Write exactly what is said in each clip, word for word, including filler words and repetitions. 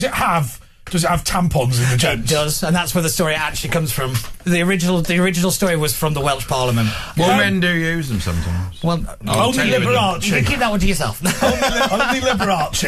Does it have... Does it have tampons in the gents? It does, and that's where the story actually comes from. The original, the original story was from the Welsh Parliament. Well, um, men do use them sometimes. Well, only Liberace. You can keep that one to yourself. only, only Liberace.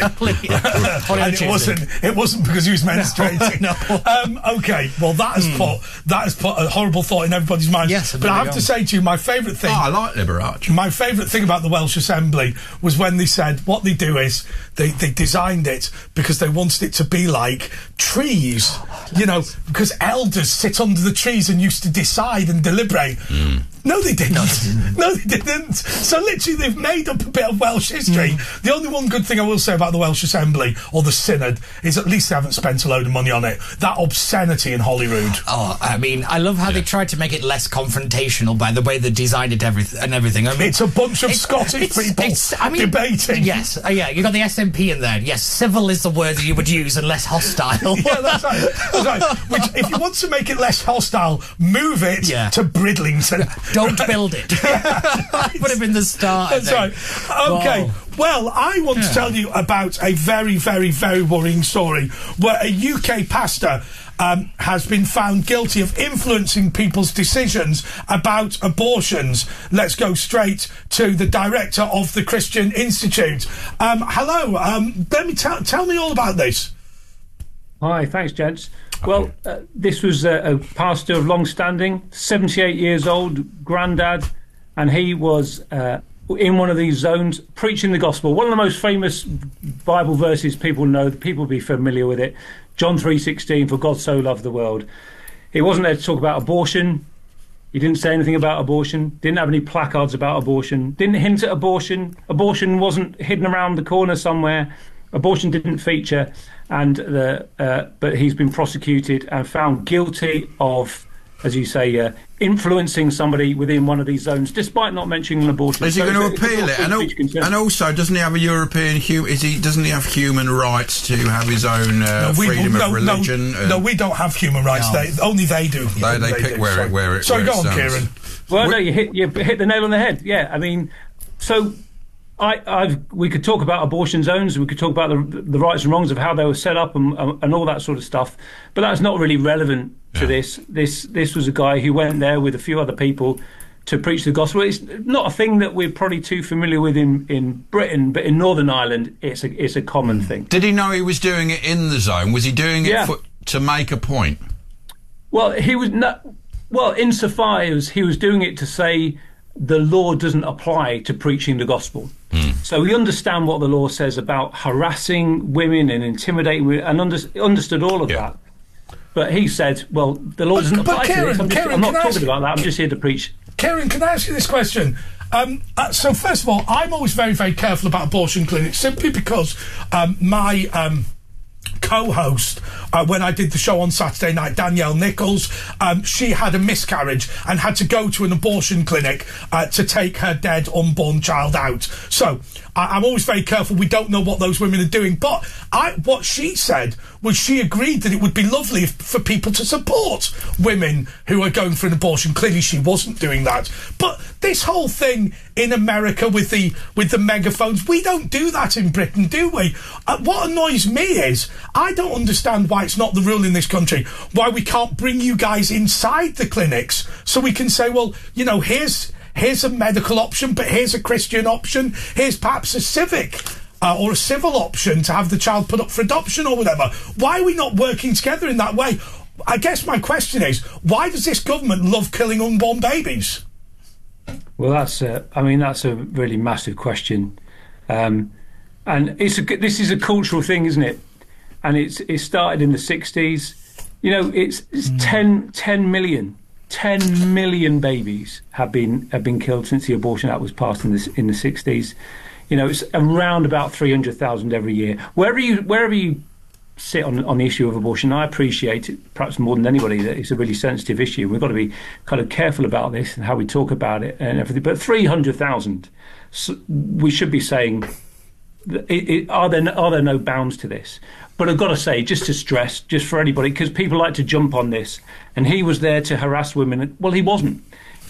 And it wasn't. It wasn't because he was menstruating. No. no. Um, okay. Well, that has mm. put that has put a horrible thought in everybody's mind. Yes, but I have to say to you, my favourite thing. Oh, I like Liberace. My favourite thing about the Welsh Assembly was when they said what they do is they they designed it because they wanted it to be like trees. You know, because elders sit under the trees and used to decide and deliberate. Mm. No, they didn't. No, they didn't. No, they didn't. So literally, they've made up a bit of Welsh history. Mm. The only one good thing I will say about the Welsh Assembly or the Synod is at least they haven't spent a load of money on it. That obscenity in Holyrood. Oh, I mean, I love how yeah. they tried to make it less confrontational by the way they designed it every and everything. I mean, it's a bunch of Scottish it's, people it's, I mean, debating. Yes, uh, yeah, you got the S N P in there. Yes, civil is the word that you would use and less hostile. Yeah, that's right. That's right. Which, if you want to make it less hostile, move it yeah. to Bridlington. Don't build it. That would have been the start. That's right. Okay. Whoa. Well, I want yeah. to tell you about a very, very, very worrying story where a U K pastor um, has been found guilty of influencing people's decisions about abortions. Let's go straight to the director of the Christian Institute. Um, hello. Um, let me tell tell me all about this. Hi. Thanks, gents. Well, uh, this was a, a pastor of long standing, seventy-eight years old, granddad, and he was uh, in one of these zones preaching the gospel. One of the most famous Bible verses people know, people will be familiar with it, John three sixteen, for God so loved the world. He wasn't there to talk about abortion. He didn't say anything about abortion, didn't have any placards about abortion, didn't hint at abortion. Abortion wasn't hidden around the corner somewhere. Abortion didn't feature, and the uh, but he's been prosecuted and found guilty of, as you say, uh, influencing somebody within one of these zones, despite not mentioning an abortion. Is he so going to appeal it? And, al and also, doesn't he have a European? Hu is he? Doesn't he have human rights to have his own uh, no, we, freedom no, of religion? No, no, we don't have human rights. No. They, only they do. They, they, they pick do, where sorry. it where it. Sorry, where go it on, stands. Kieran. Well, no, you hit you hit the nail on the head. Yeah, I mean, so. I, I've, we could talk about abortion zones, we could talk about the, the rights and wrongs of how they were set up and, and all that sort of stuff, but that's not really relevant to yeah. this. This this was a guy who went there with a few other people to preach the gospel. It's not a thing that we're probably too familiar with in, in Britain, but in Northern Ireland, it's a it's a common thing. Did he know he was doing it in the zone? Was he doing it yeah. for, to make a point? Well, he was not. Well, insofar as he was doing it to say the law doesn't apply to preaching the gospel. Mm. So we understand what the law says about harassing women and intimidating women, and under, understood all of yeah. that. But he said, well, the law doesn't apply Kieran, to this. I'm, just, Kieran, I'm not talking about that. I'm just here to preach. Kieran, can I ask you this question? Um, uh, so first of all, I'm always very, very careful about abortion clinics, simply because um, my... Um, co-host uh, when I did the show on Saturday night, Danielle Nichols, um, she had a miscarriage and had to go to an abortion clinic uh, to take her dead unborn child out. So I I'm always very careful. We don't know what those women are doing, but I, what she said was she agreed that it would be lovely if, for people to support women who are going for an abortion. Clearly she wasn't doing that. But this whole thing in America with the with the megaphones, we don't do that in Britain, do we? Uh, what annoys me is I don't understand why it's not the rule in this country, why we can't bring you guys inside the clinics so we can say, well, you know, here's here's a medical option, but here's a Christian option, here's perhaps a civic uh, or a civil option to have the child put up for adoption or whatever. Why are we not working together in that way? I guess my question is, why does this government love killing unborn babies? Well, that's a, I mean, that's a really massive question. Um, and it's a, this is a cultural thing, isn't it? And it's it started in the sixties. You know, it's, it's mm. ten, ten million, ten million babies have been have been killed since the Abortion Act was passed in the in the sixties. You know, it's around about three hundred thousand every year. Wherever you wherever you sit on on the issue of abortion, I appreciate it perhaps more than anybody that it's a really sensitive issue. We've got to be kind of careful about this and how we talk about it and everything. But three hundred thousand, so we should be saying, it, it, are there are there no bounds to this? But I've got to say, just to stress, just for anybody, because people like to jump on this, and he was there to harass women. Well, he wasn't.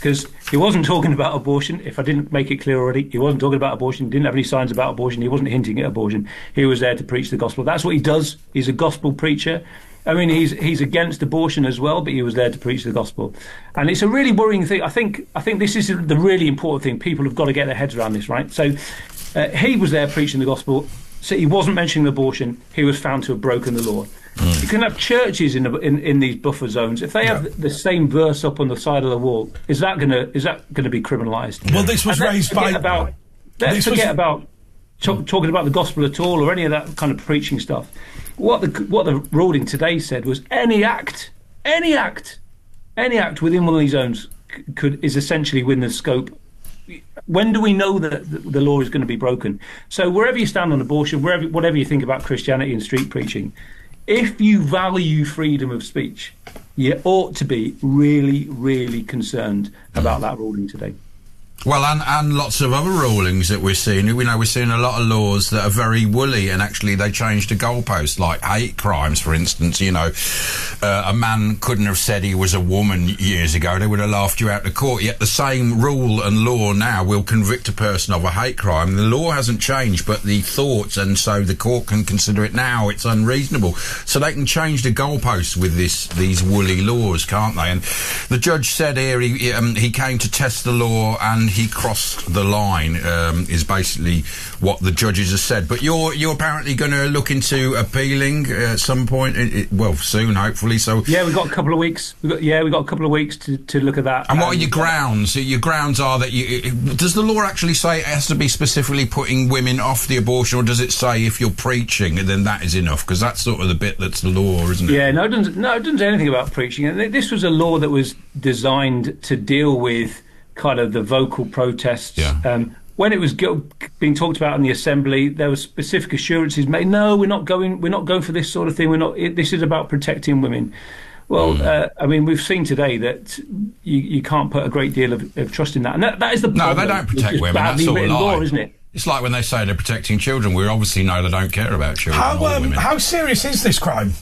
because he wasn't talking about abortion. If I didn't make it clear already, he wasn't talking about abortion. He didn't have any signs about abortion. He wasn't hinting at abortion. He was there to preach the gospel. That's what he does. He's a gospel preacher. I mean, he's he's against abortion as well, but he was there to preach the gospel. And it's a really worrying thing. I think I think this is the really important thing. People have got to get their heads around this, right? So uh, he was there preaching the gospel. So he wasn't mentioning abortion. He was found to have broken the law. Mm. You can have churches in, in in these buffer zones. If they have yeah. the same verse up on the side of the wall, is that gonna is that gonna be criminalised? Well, this was and raised by. About, let's forget was... about t- talking about the gospel at all, or any of that kind of preaching stuff. What the what the ruling today said was any act, any act, any act within one of these zones c- could is essentially within the scope. When do we know that the law is going to be broken? So wherever you stand on abortion, wherever whatever you think about Christianity and street preaching, if you value freedom of speech, you ought to be really, really concerned about that ruling today. Well, and, and lots of other rulings that we're seeing. We know we're seeing a lot of laws that are very woolly, and actually they change the goalposts, like hate crimes, for instance. You know, uh, a man couldn't have said he was a woman years ago. They would have laughed you out of court. Yet the same rule and law now will convict a person of a hate crime. The law hasn't changed, but the thoughts, and so the court can consider it now. It's unreasonable. So they can change the goalposts with this these woolly laws, can't they? And the judge said here he, um, he came to test the law and he crossed the line, um, is basically what the judges have said. But you're you're apparently going to look into appealing at some point, it, it, well, soon, hopefully. So yeah, we've got a couple of weeks. We've got, yeah, we've got a couple of weeks to, to look at that. And what um, are your grounds? Your grounds are that you... It, does the law actually say it has to be specifically putting women off the abortion, or does it say if you're preaching, then that is enough? Because that's sort of the bit that's the law, isn't it? Yeah, no, it doesn't, no, it doesn't say anything about preaching. And this was a law that was designed to deal with kind of the vocal protests. Yeah. Um, when it was go- being talked about in the assembly, there were specific assurances made. No, we're not going. We're not going for this sort of thing. We're not. It, this is about protecting women. Well, mm. uh, I mean, we've seen today that you, you can't put a great deal of, of trust in that, and that, that is the problem. No, they don't protect women. That's all a lie, law, isn't it? It's like when they say they're protecting children. We obviously know they don't care about children. How or um, women. How serious is this crime?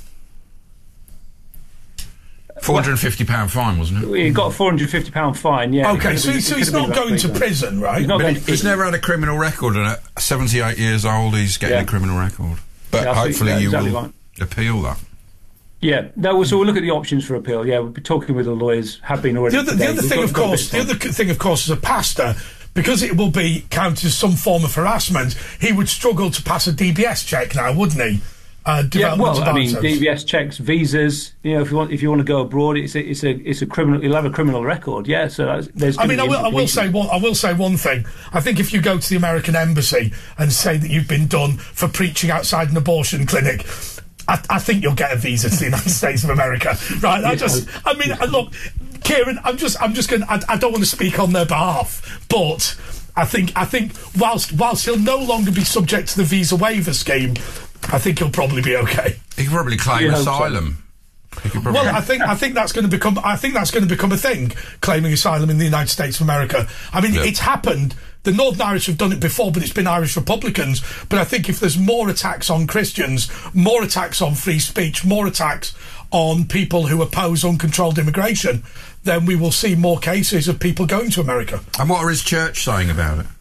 four hundred fifty pound fine, wasn't it? He got a four hundred fifty pound fine, yeah. Okay, so, so he's not going to prison, right? He's, not going to prison. He's never had a criminal record, and at seventy-eight years old, he's getting yeah. a criminal record. But yeah, hopefully think, yeah, you exactly will right. appeal that. Yeah, no, so we'll look at the options for appeal. Yeah, we'll be talking with the lawyers, have been already. The other, the other thing, of course, the other thing, of course, as a pastor, because it will be counted as some form of harassment, he would struggle to pass a D B S check now, wouldn't he? Uh, yeah, well, I mean, D B S checks, visas. You know, if you want, if you want to go abroad, it's a, it's a, it's a criminal. You'll have a criminal record. Yeah, so that's, there's. I mean, I will, I will say one. I will say one thing. I think if you go to the American embassy and say that you've been done for preaching outside an abortion clinic, I, I think you'll get a visa to the United States of America. Right? I just. I mean, look, Kieran. I'm just. I'm just going. I, I don't want to speak on their behalf, but I think. I think whilst whilst he'll no longer be subject to the visa waiver scheme, I think he'll probably be okay. He can probably claim you asylum. So. Well, I think I think that's going to become I think that's going to become a thing, claiming asylum in the United States of America. I mean, yeah. it's happened. The Northern Irish have done it before, but it's been Irish Republicans. But I think if there's more attacks on Christians, more attacks on free speech, more attacks on people who oppose uncontrolled immigration, then we will see more cases of people going to America. And what are his church saying about it?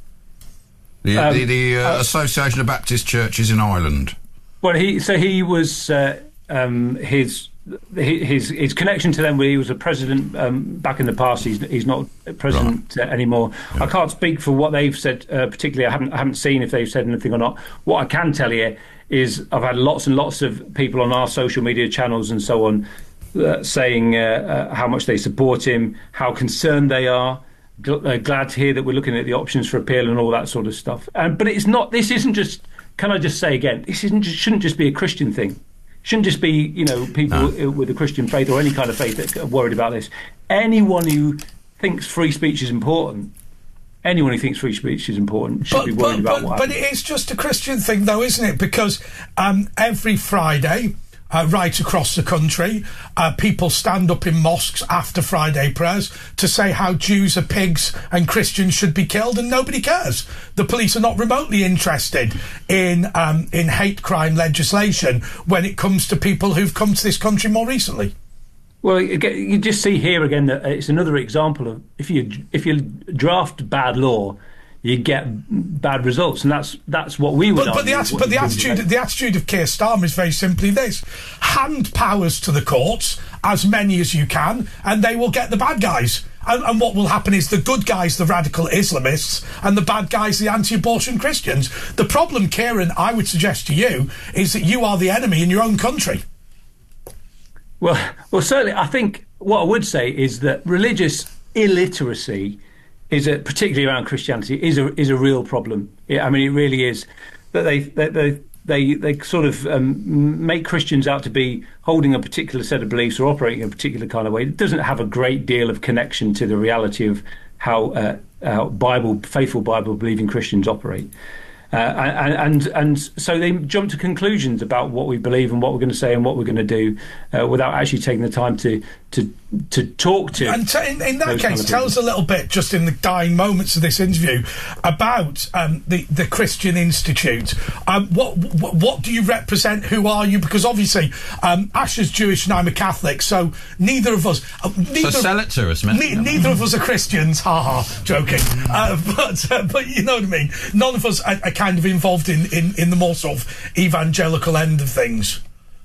The, um, the, the uh, uh, Association of Baptist Churches in Ireland. Well, he so he was uh, um, his his his connection to them. He was a president um, back in the past. He's he's not president right. uh, anymore. Yeah. I can't speak for what they've said uh, particularly. I haven't I haven't seen if they've said anything or not. What I can tell you is I've had lots and lots of people on our social media channels and so on uh, saying uh, uh, how much they support him, how concerned they are. Uh, glad to hear that we're looking at the options for appeal and all that sort of stuff. Um, but it's not. This isn't just. Can I just say again? This isn't. Just, shouldn't just be a Christian thing. It shouldn't just be you know people no. with a Christian faith or any kind of faith that are worried about this. Anyone who thinks free speech is important, anyone who thinks free speech is important should but, be worried but, about but, what. But happens. it is just a Christian thing, though, isn't it? Because um, every Friday. Uh, right across the country, uh, people stand up in mosques after Friday prayers to say how Jews are pigs and Christians should be killed, and nobody cares. The police are not remotely interested in um, in hate crime legislation when it comes to people who've come to this country more recently. Well, you get- you just see here again that it's another example of if you if you draft bad law, you get bad results, and that's that's what we would. But, but the, argue, atti- but the what- attitude the attitude of Keir Starmer is very simply this: hand powers to the courts, as many as you can, and they will get the bad guys. And, and what will happen is the good guys, the radical Islamists, and the bad guys, the anti-abortion Christians. The problem, Kieran, I would suggest to you, is that you are the enemy in your own country. Well, well, certainly, I think what I would say is that religious illiteracy is a, particularly around Christianity, is a is a real problem. Yeah, I mean, it really is. That they that they they they sort of um, make Christians out to be holding a particular set of beliefs or operating in a particular kind of way. It doesn't have a great deal of connection to the reality of how, uh, how Bible faithful Bible believing Christians operate. Uh, and, and and so they jump to conclusions about what we believe and what we're going to say and what we're going to do uh, without actually taking the time to to to talk to. And t- in, in that those case, kind of tell people. us a little bit, just in the dying moments of this interview, about um, the the Christian Institute. Um, what, what what do you represent? Who are you? Because obviously, um, Asher's Jewish and I'm a Catholic, so neither of us. Uh, neither, So sell it to us, man. Ne- neither of us are Christians. Ha ha, joking. Uh, but uh, but you know what I mean. None of us are, are kind of involved in, in, in the more sort of evangelical end of things.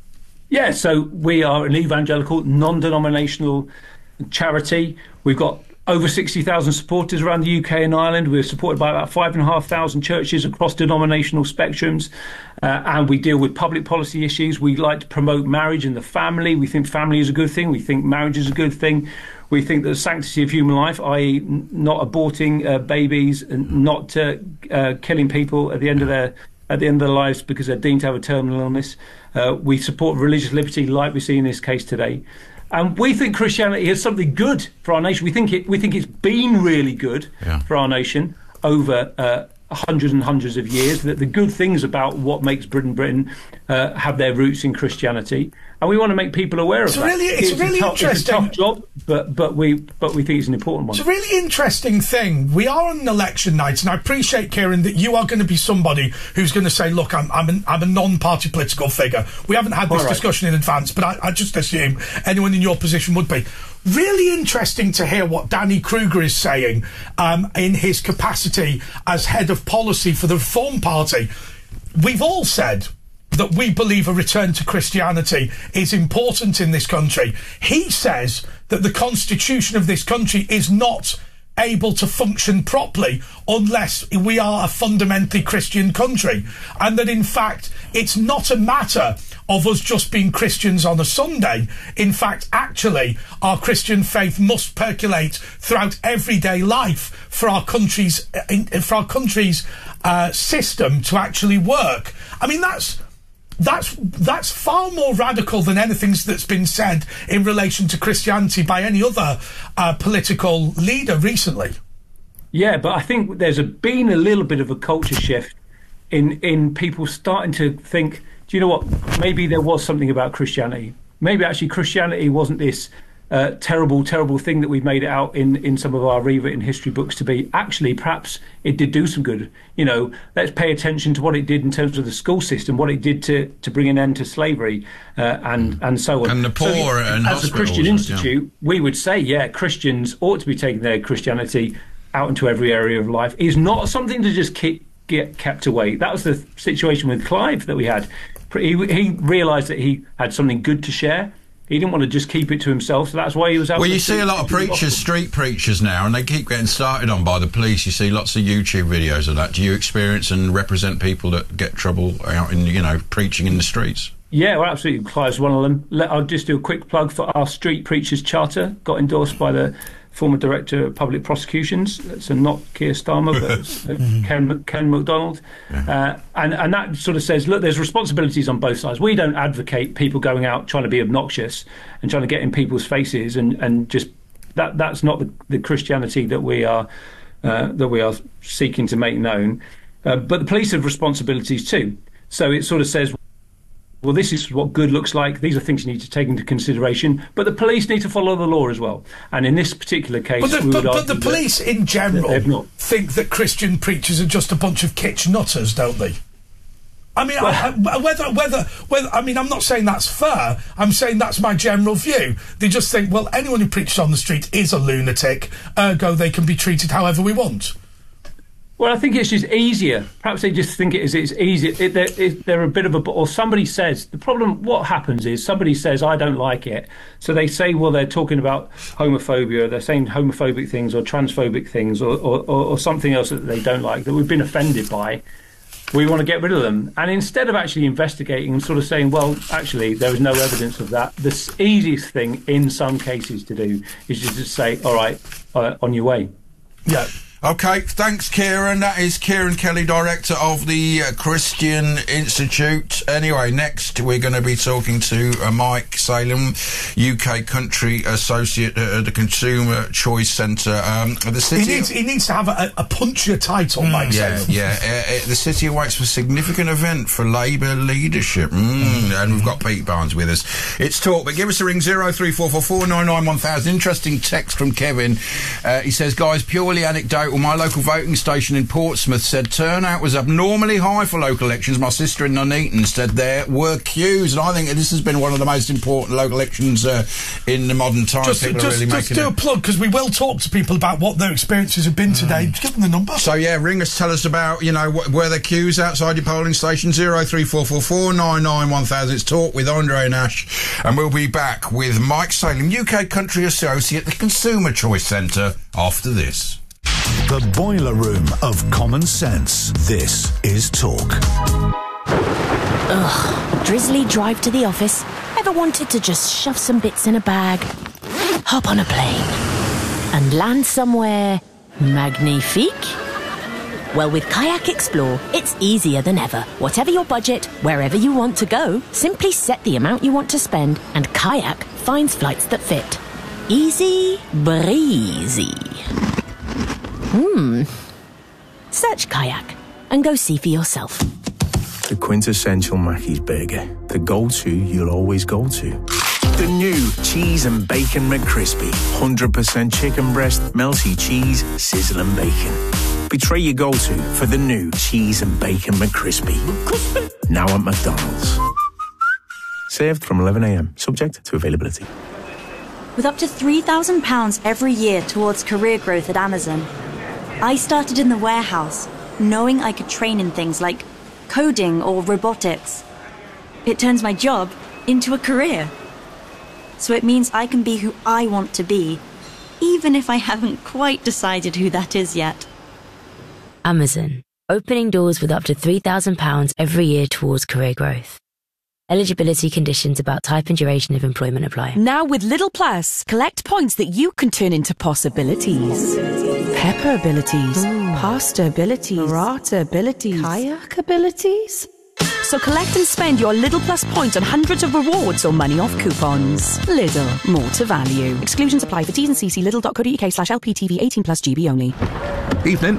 Yeah, so we are an evangelical, non-denominational charity. We've got over sixty thousand supporters around the U K and Ireland. We're supported by about five and a half thousand churches across denominational spectrums. Uh, and we deal with public policy issues. We like to promote marriage and the family. We think family is a good thing. We think marriage is a good thing. We think that the sanctity of human life, that is not aborting uh, babies and not uh, uh, killing people at the end of their at the end of their lives because they're deemed to have a terminal illness. Uh, we support religious liberty like we see in this case today. And we think Christianity is something good for our nation. We think it. We think it's been really good Yeah. for our nation over uh, hundreds and hundreds of years. That the good things about what makes Britain Britain uh, have their roots in Christianity, and we want to make people aware of It's that. really- it's a really tough, It's a interesting. tough job, but but we but we think it's an important one. It's a really interesting thing. We are on an election night, and I appreciate, Kieran, that you are going to be somebody who's going to say, look, I'm I'm, an, I'm a non-party political figure. We haven't had this All right. discussion in advance, but I, I just assume anyone in your position would be. Really interesting to hear what Danny Kruger is saying um, in his capacity as head of policy for the Reform Party. We've all said that we believe a return to Christianity is important in this country. He says that the constitution of this country is not able to function properly unless we are a fundamentally Christian country, and that in fact it's not a matter of us just being Christians on a Sunday. In fact, actually, our Christian faith must percolate throughout everyday life for our country's for our country's uh, system to actually work. I mean, that's That's that's far more radical than anything that's been said in relation to Christianity by any other uh, political leader recently. Yeah, but I think there's a, been a little bit of a culture shift in in people starting to think, do you know what, maybe there was something about Christianity. Maybe actually Christianity wasn't this uh, terrible, terrible thing that we've made it out in, in some of our rewritten history books to be. Actually, perhaps it did do some good. You know, let's pay attention to what it did in terms of the school system, what it did to, to bring an end to slavery uh, and, and so on. And the poor so, and as a Christian hospitals, institute, yeah. we would say, yeah, Christians ought to be taking their Christianity out into every area of life. Is not something to just keep, get kept away. That was the situation with Clive that we had. He, he realised that he had something good to share. He didn't want to just keep it to himself, so that's why he was out. Well, on you the see street a lot of preaching the preachers, gospel. street preachers now, and they keep getting started on by the police. You see lots of YouTube videos of that. Do you experience and represent people that get trouble out in, you know, preaching in the streets? Yeah, well, absolutely. Clive's one of them. Let, I'll just do a quick plug for our Street Preachers Charter. Got endorsed by the former Director of Public Prosecutions. So not Keir Starmer, but it's, uh, Ken, Ken MacDonald. Uh, and, and that sort of says, look, there's responsibilities on both sides. We don't advocate people going out trying to be obnoxious and trying to get in people's faces and, and just that that's not the, the Christianity that we are uh, that we are seeking to make known. Uh, but the police have responsibilities too. So it sort of says, well, this is what good looks like. These are things you need to take into consideration. But the police need to follow the law as well. And in this particular case, But the, we but, would but argue the police that in general they've not. think that Christian preachers are just a bunch of kitsch nutters, don't they? I mean, I, I, whether, whether, whether, I mean, I'm not saying that's fair. I'm saying that's my general view. They just think, well, anyone who preaches on the street is a lunatic, ergo they can be treated however we want. Well, I think it's just easier. Perhaps they just think it is. It's easier. It, they're, it, they're a bit of a. Or somebody says the problem. What happens is somebody says I don't like it, so they say, well, they're talking about homophobia. They're saying homophobic things or transphobic things or, or, or, or something else that they don't like that we've been offended by. We want to get rid of them. And instead of actually investigating and sort of saying, well, actually, there is no evidence of that, the easiest thing in some cases to do is just to say, all right, uh, on your way. Yeah. Okay, thanks, Kieran. That is Kieran Kelly, director of the uh, Christian Institute. Anyway, next we're going to be talking to uh, Mike Salem, U K Country Associate at the Consumer Choice Centre. Um, the city he needs, he needs to have a, a punchier title, mm, Mike yeah, Salem. Yeah, uh, uh, the city awaits for a significant event for Labour leadership. Mm, mm. And we've got Pete Barnes with us. It's Talk, but give us a ring, zero three four four four nine nine one thousand. Interesting text from Kevin. Uh, he says, guys, purely anecdotal. Well, my local voting station in Portsmouth said turnout was abnormally high for local elections. My sister in Nuneaton said there were queues, and I think this has been one of the most important local elections uh, in the modern times. Just, people just, are really just making do it. a plug, because we will talk to people about what their experiences have been today. Mm. Give them the number. So yeah, ring us, tell us about, you know, wh- where the queues outside your polling station. zero three four four four nine nine one thousand. It's Talk with Andre Nash, and we'll be back with Mike Salem, U K Country Associate at the Consumer Choice Centre, after this. The boiler room of common sense. This is Talk. Ugh, drizzly drive to the office. Ever wanted to just shove some bits in a bag, hop on a plane, and land somewhere magnifique? Well, with Kayak Explore, it's easier than ever. Whatever your budget, wherever you want to go, simply set the amount you want to spend, and Kayak finds flights that fit. Easy breezy. Hmm. Search Kayak and go see for yourself. The quintessential Mackey's burger. The go-to you'll always go to. The new Cheese and Bacon McCrispy. one hundred percent chicken breast, melty cheese, sizzling bacon. Betray your go-to for the new Cheese and Bacon McCrispy. McCrispy. Now at McDonald's. Served from eleven a m, subject to availability. With up to three thousand pounds every year towards career growth at Amazon, I started in the warehouse, knowing I could train in things like coding or robotics. It turns my job into a career. So it means I can be who I want to be, even if I haven't quite decided who that is yet. Amazon, opening doors with up to three thousand pounds every year towards career growth. Eligibility conditions about type and duration of employment apply. Now with Lidl Plus, collect points that you can turn into possibilities. Pepper abilities, Ooh. Pasta abilities, burrata abilities, kayak abilities. So collect and spend your Lidl Plus points on hundreds of rewards or money off coupons. Lidl, more to value. Exclusions apply for T's and C's. Lidl.co.uk slash LPTV eighteen plus G B only. Evening.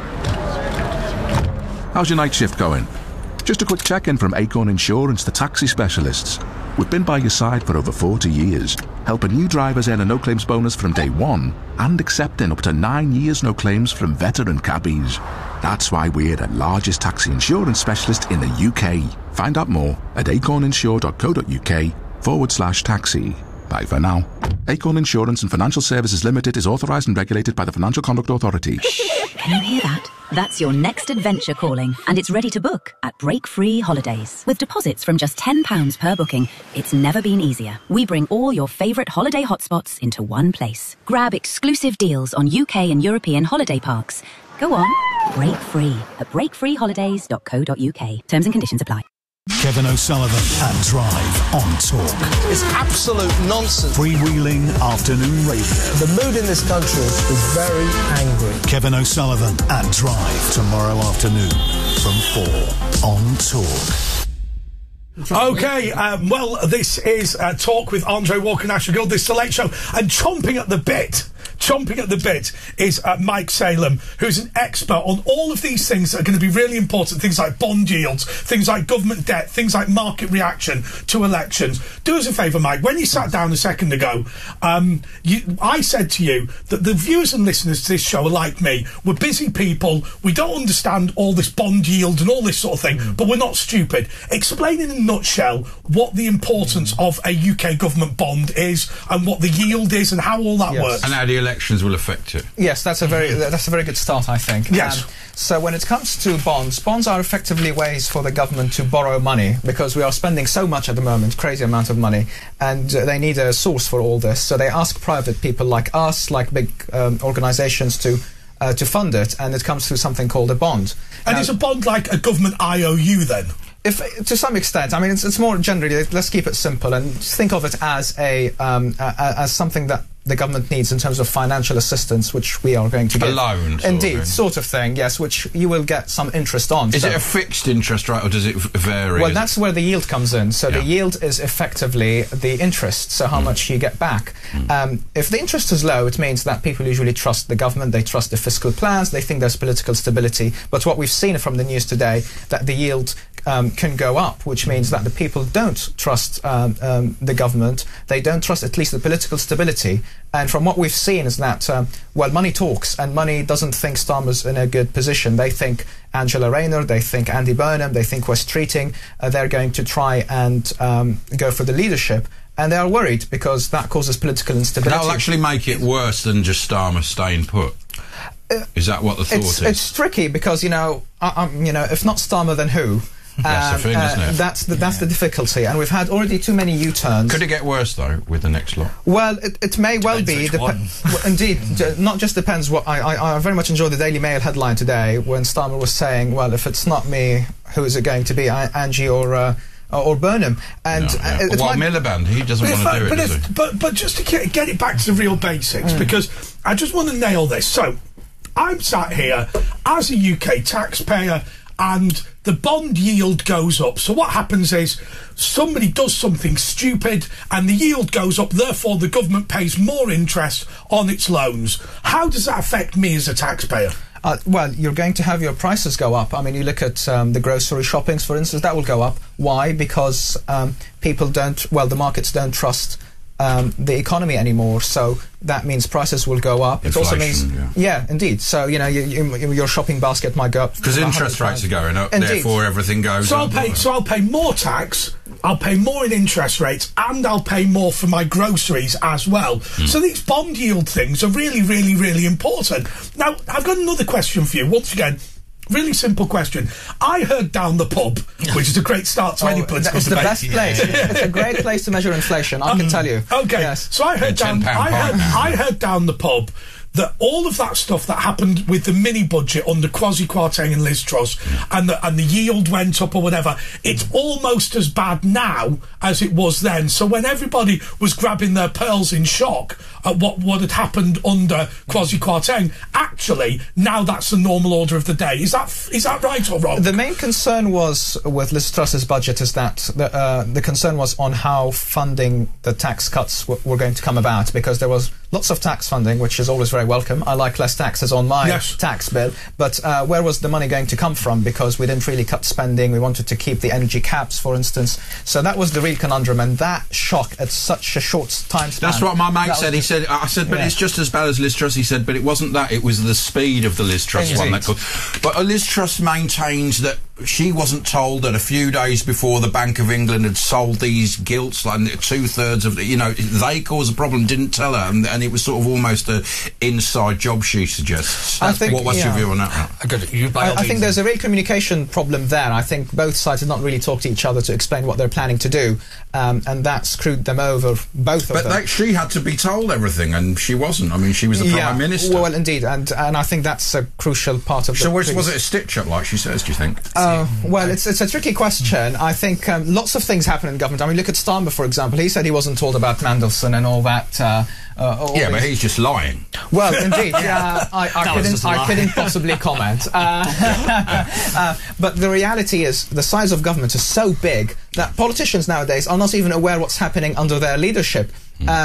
How's your night shift going? Just a quick check-in from Acorn Insurance, the taxi specialists. We've been by your side for over forty years, helping new drivers earn a no-claims bonus from day one and accepting up to nine years no claims from veteran cabbies. That's why we're the largest taxi insurance specialist in the U K. Find out more at acorninsure.co.uk forward slash taxi. Bye for now. Acorn Insurance and Financial Services Limited is authorised and regulated by the Financial Conduct Authority. Can you hear that? That's your next adventure calling, and it's ready to book at Break Free Holidays. With deposits from just ten pounds per booking, it's never been easier. We bring all your favourite holiday hotspots into one place. Grab exclusive deals on U K and European holiday parks. Go on, break free at break free holidays dot co dot uk. Terms and conditions apply. Kevin O'Sullivan at Drive on Talk. It's absolute nonsense. Freewheeling afternoon radio. The mood in this country is very angry. Kevin O'Sullivan at Drive tomorrow afternoon from four on Talk. Okay, um, well, this is uh, Talk with Andre Walker Nash. This is the Late Show, and chomping at the bit chomping at the bit is uh, Mike Salem, who's an expert on all of these things that are going to be really important, things like bond yields, things like government debt, things like market reaction to elections. Do us a favour, Mike, when you sat down a second ago, um, you, I said to you that the viewers and listeners to this show are like me. We're busy people, we don't understand all this bond yield and all this sort of thing, mm. but we're not stupid. Explain in a nutshell what the importance mm. of a U K government bond is and what the yield is and how all that yes. works. And how the elections will affect it. Yes, that's a very that's a very good start, I think. Yes. Um, so when it comes to bonds, bonds are effectively ways for the government to borrow money because we are spending so much at the moment, crazy amount of money, and uh, they need a source for all this. So they ask private people like us, like big um, organisations to uh, to fund it, and it comes through something called a bond. And now, is a bond like a government I O U then? If, to some extent, I mean, it's, it's more generally. Let's keep it simple and just think of it as a um, uh, as something that the government needs in terms of financial assistance, which we are going to get. A loan, sort indeed, of sort of thing. Yes, which you will get some interest on. Is so, it a fixed interest rate, or does it vary? Well, that's where the yield comes in. So yeah. the yield is effectively the interest. So how mm. much you get back. Mm. Um, if the interest is low, it means that people usually trust the government. They trust the fiscal plans. They think there's political stability. But what we've seen from the news today, that the yield Um, can go up, which means that the people don't trust um, um, the government. They don't trust at least the political stability. And from what we've seen is that, um, well, money talks, and money doesn't think Starmer's in a good position. They think Angela Rayner, they think Andy Burnham, they think West Streeting. Uh, they're going to try and um, go for the leadership. And they are worried because that causes political instability. That'll actually make it worse than just Starmer staying put. Uh, is that what the thought it's, is? It's tricky because, you know, uh, um, you know, if not Starmer, then who? That's um, the thing, uh, isn't it? That's the, that's yeah. the difficulty, and we've had already too many U-turns. Could it get worse though with the next lot? Well, it, it may well Depends be. which one. well, indeed, not just depends. What I, I I very much enjoyed the Daily Mail headline today when Starmer was saying, "Well, if it's not me, who is it going to be? I, Angie or?" Uh, or Burnham, and no, yeah. uh, well, Miliband, he doesn't want to do it, but, does if, he? but but just to get, get it back to the real basics, mm. because I just want to nail this. So, I'm sat here as a U K taxpayer, and the bond yield goes up. So what happens is somebody does something stupid and the yield goes up, therefore the government pays more interest on its loans. How does that affect me as a taxpayer? Uh, well, you're going to have your prices go up. I mean, you look at um, the grocery shoppings, for instance, that will go up. Why? Because um, people don't, well, the markets don't trust Um, the economy anymore, so that means prices will go up. Inflation, it also means, yeah. yeah, indeed. So you know, you, you, your shopping basket might go up because interest rates are going up. Indeed. Therefore, everything goes so up. I'll pay. So I'll pay more tax. I'll pay more in interest rates, and I'll pay more for my groceries as well. Mm. So these bond yield things are really, really, really important. Now, I've got another question for you. Once again. Really simple question. I heard down the pub, which is a great start to oh, any political it's debate. the best place. Yeah, yeah. It's a great place to measure inflation, I um, can tell you. Okay, yes. so I heard down. I heard, I heard down the pub that all of that stuff that happened with the mini budget under Kwasi Kwarteng and Liz Truss, mm. and the and the yield went up or whatever, it's almost as bad now as it was then. So when everybody was grabbing their pearls in shock at what what had happened under Kwasi Kwarteng, actually now that's the normal order of the day. Is that is that right or wrong? The main concern was with Liz Truss's budget is that the uh, the concern was on how funding the tax cuts w were going to come about, because there was lots of tax funding, which is always very welcome. I like less taxes on my yes. tax bill, but uh, where was the money going to come from? Because we didn't really cut spending. We wanted to keep the energy caps, for instance. So that was the real conundrum, and that shock at such a short time span. That's what my mate said. He said, I said, but yeah. it's just as bad as Liz Truss. He said, but it wasn't that. It was the speed of the Liz Truss Indeed. one that caused. But Liz Truss maintains that she wasn't told that a few days before the Bank of England had sold these gilts, like two thirds of the, you know, they caused a problem, didn't tell her, and, and it was sort of almost an inside job, she suggests. I think, what, what's yeah. your view on that? Good. You, by I, all I think means. there's a real communication problem there. I think both sides did not really talk to each other to explain what they're planning to do, um, and that screwed them over, both of but them. But she had to be told everything, and she wasn't. I mean, she was the yeah, Prime Minister. Well, indeed, and and I think that's a crucial part of so the... So was it a stitch-up, like she says, do you think? Uh, well, it's, it's a tricky question. I think um, lots of things happen in government. I mean, look at Starmer, for example. He said he wasn't told about Mandelson and all that. Uh, uh, all yeah, these... but he's just lying. Well, indeed, yeah, I, I, couldn't, I couldn't possibly comment. Uh, uh, but the reality is the size of government is so big that politicians nowadays are not even aware what's happening under their leadership. Mm. Um,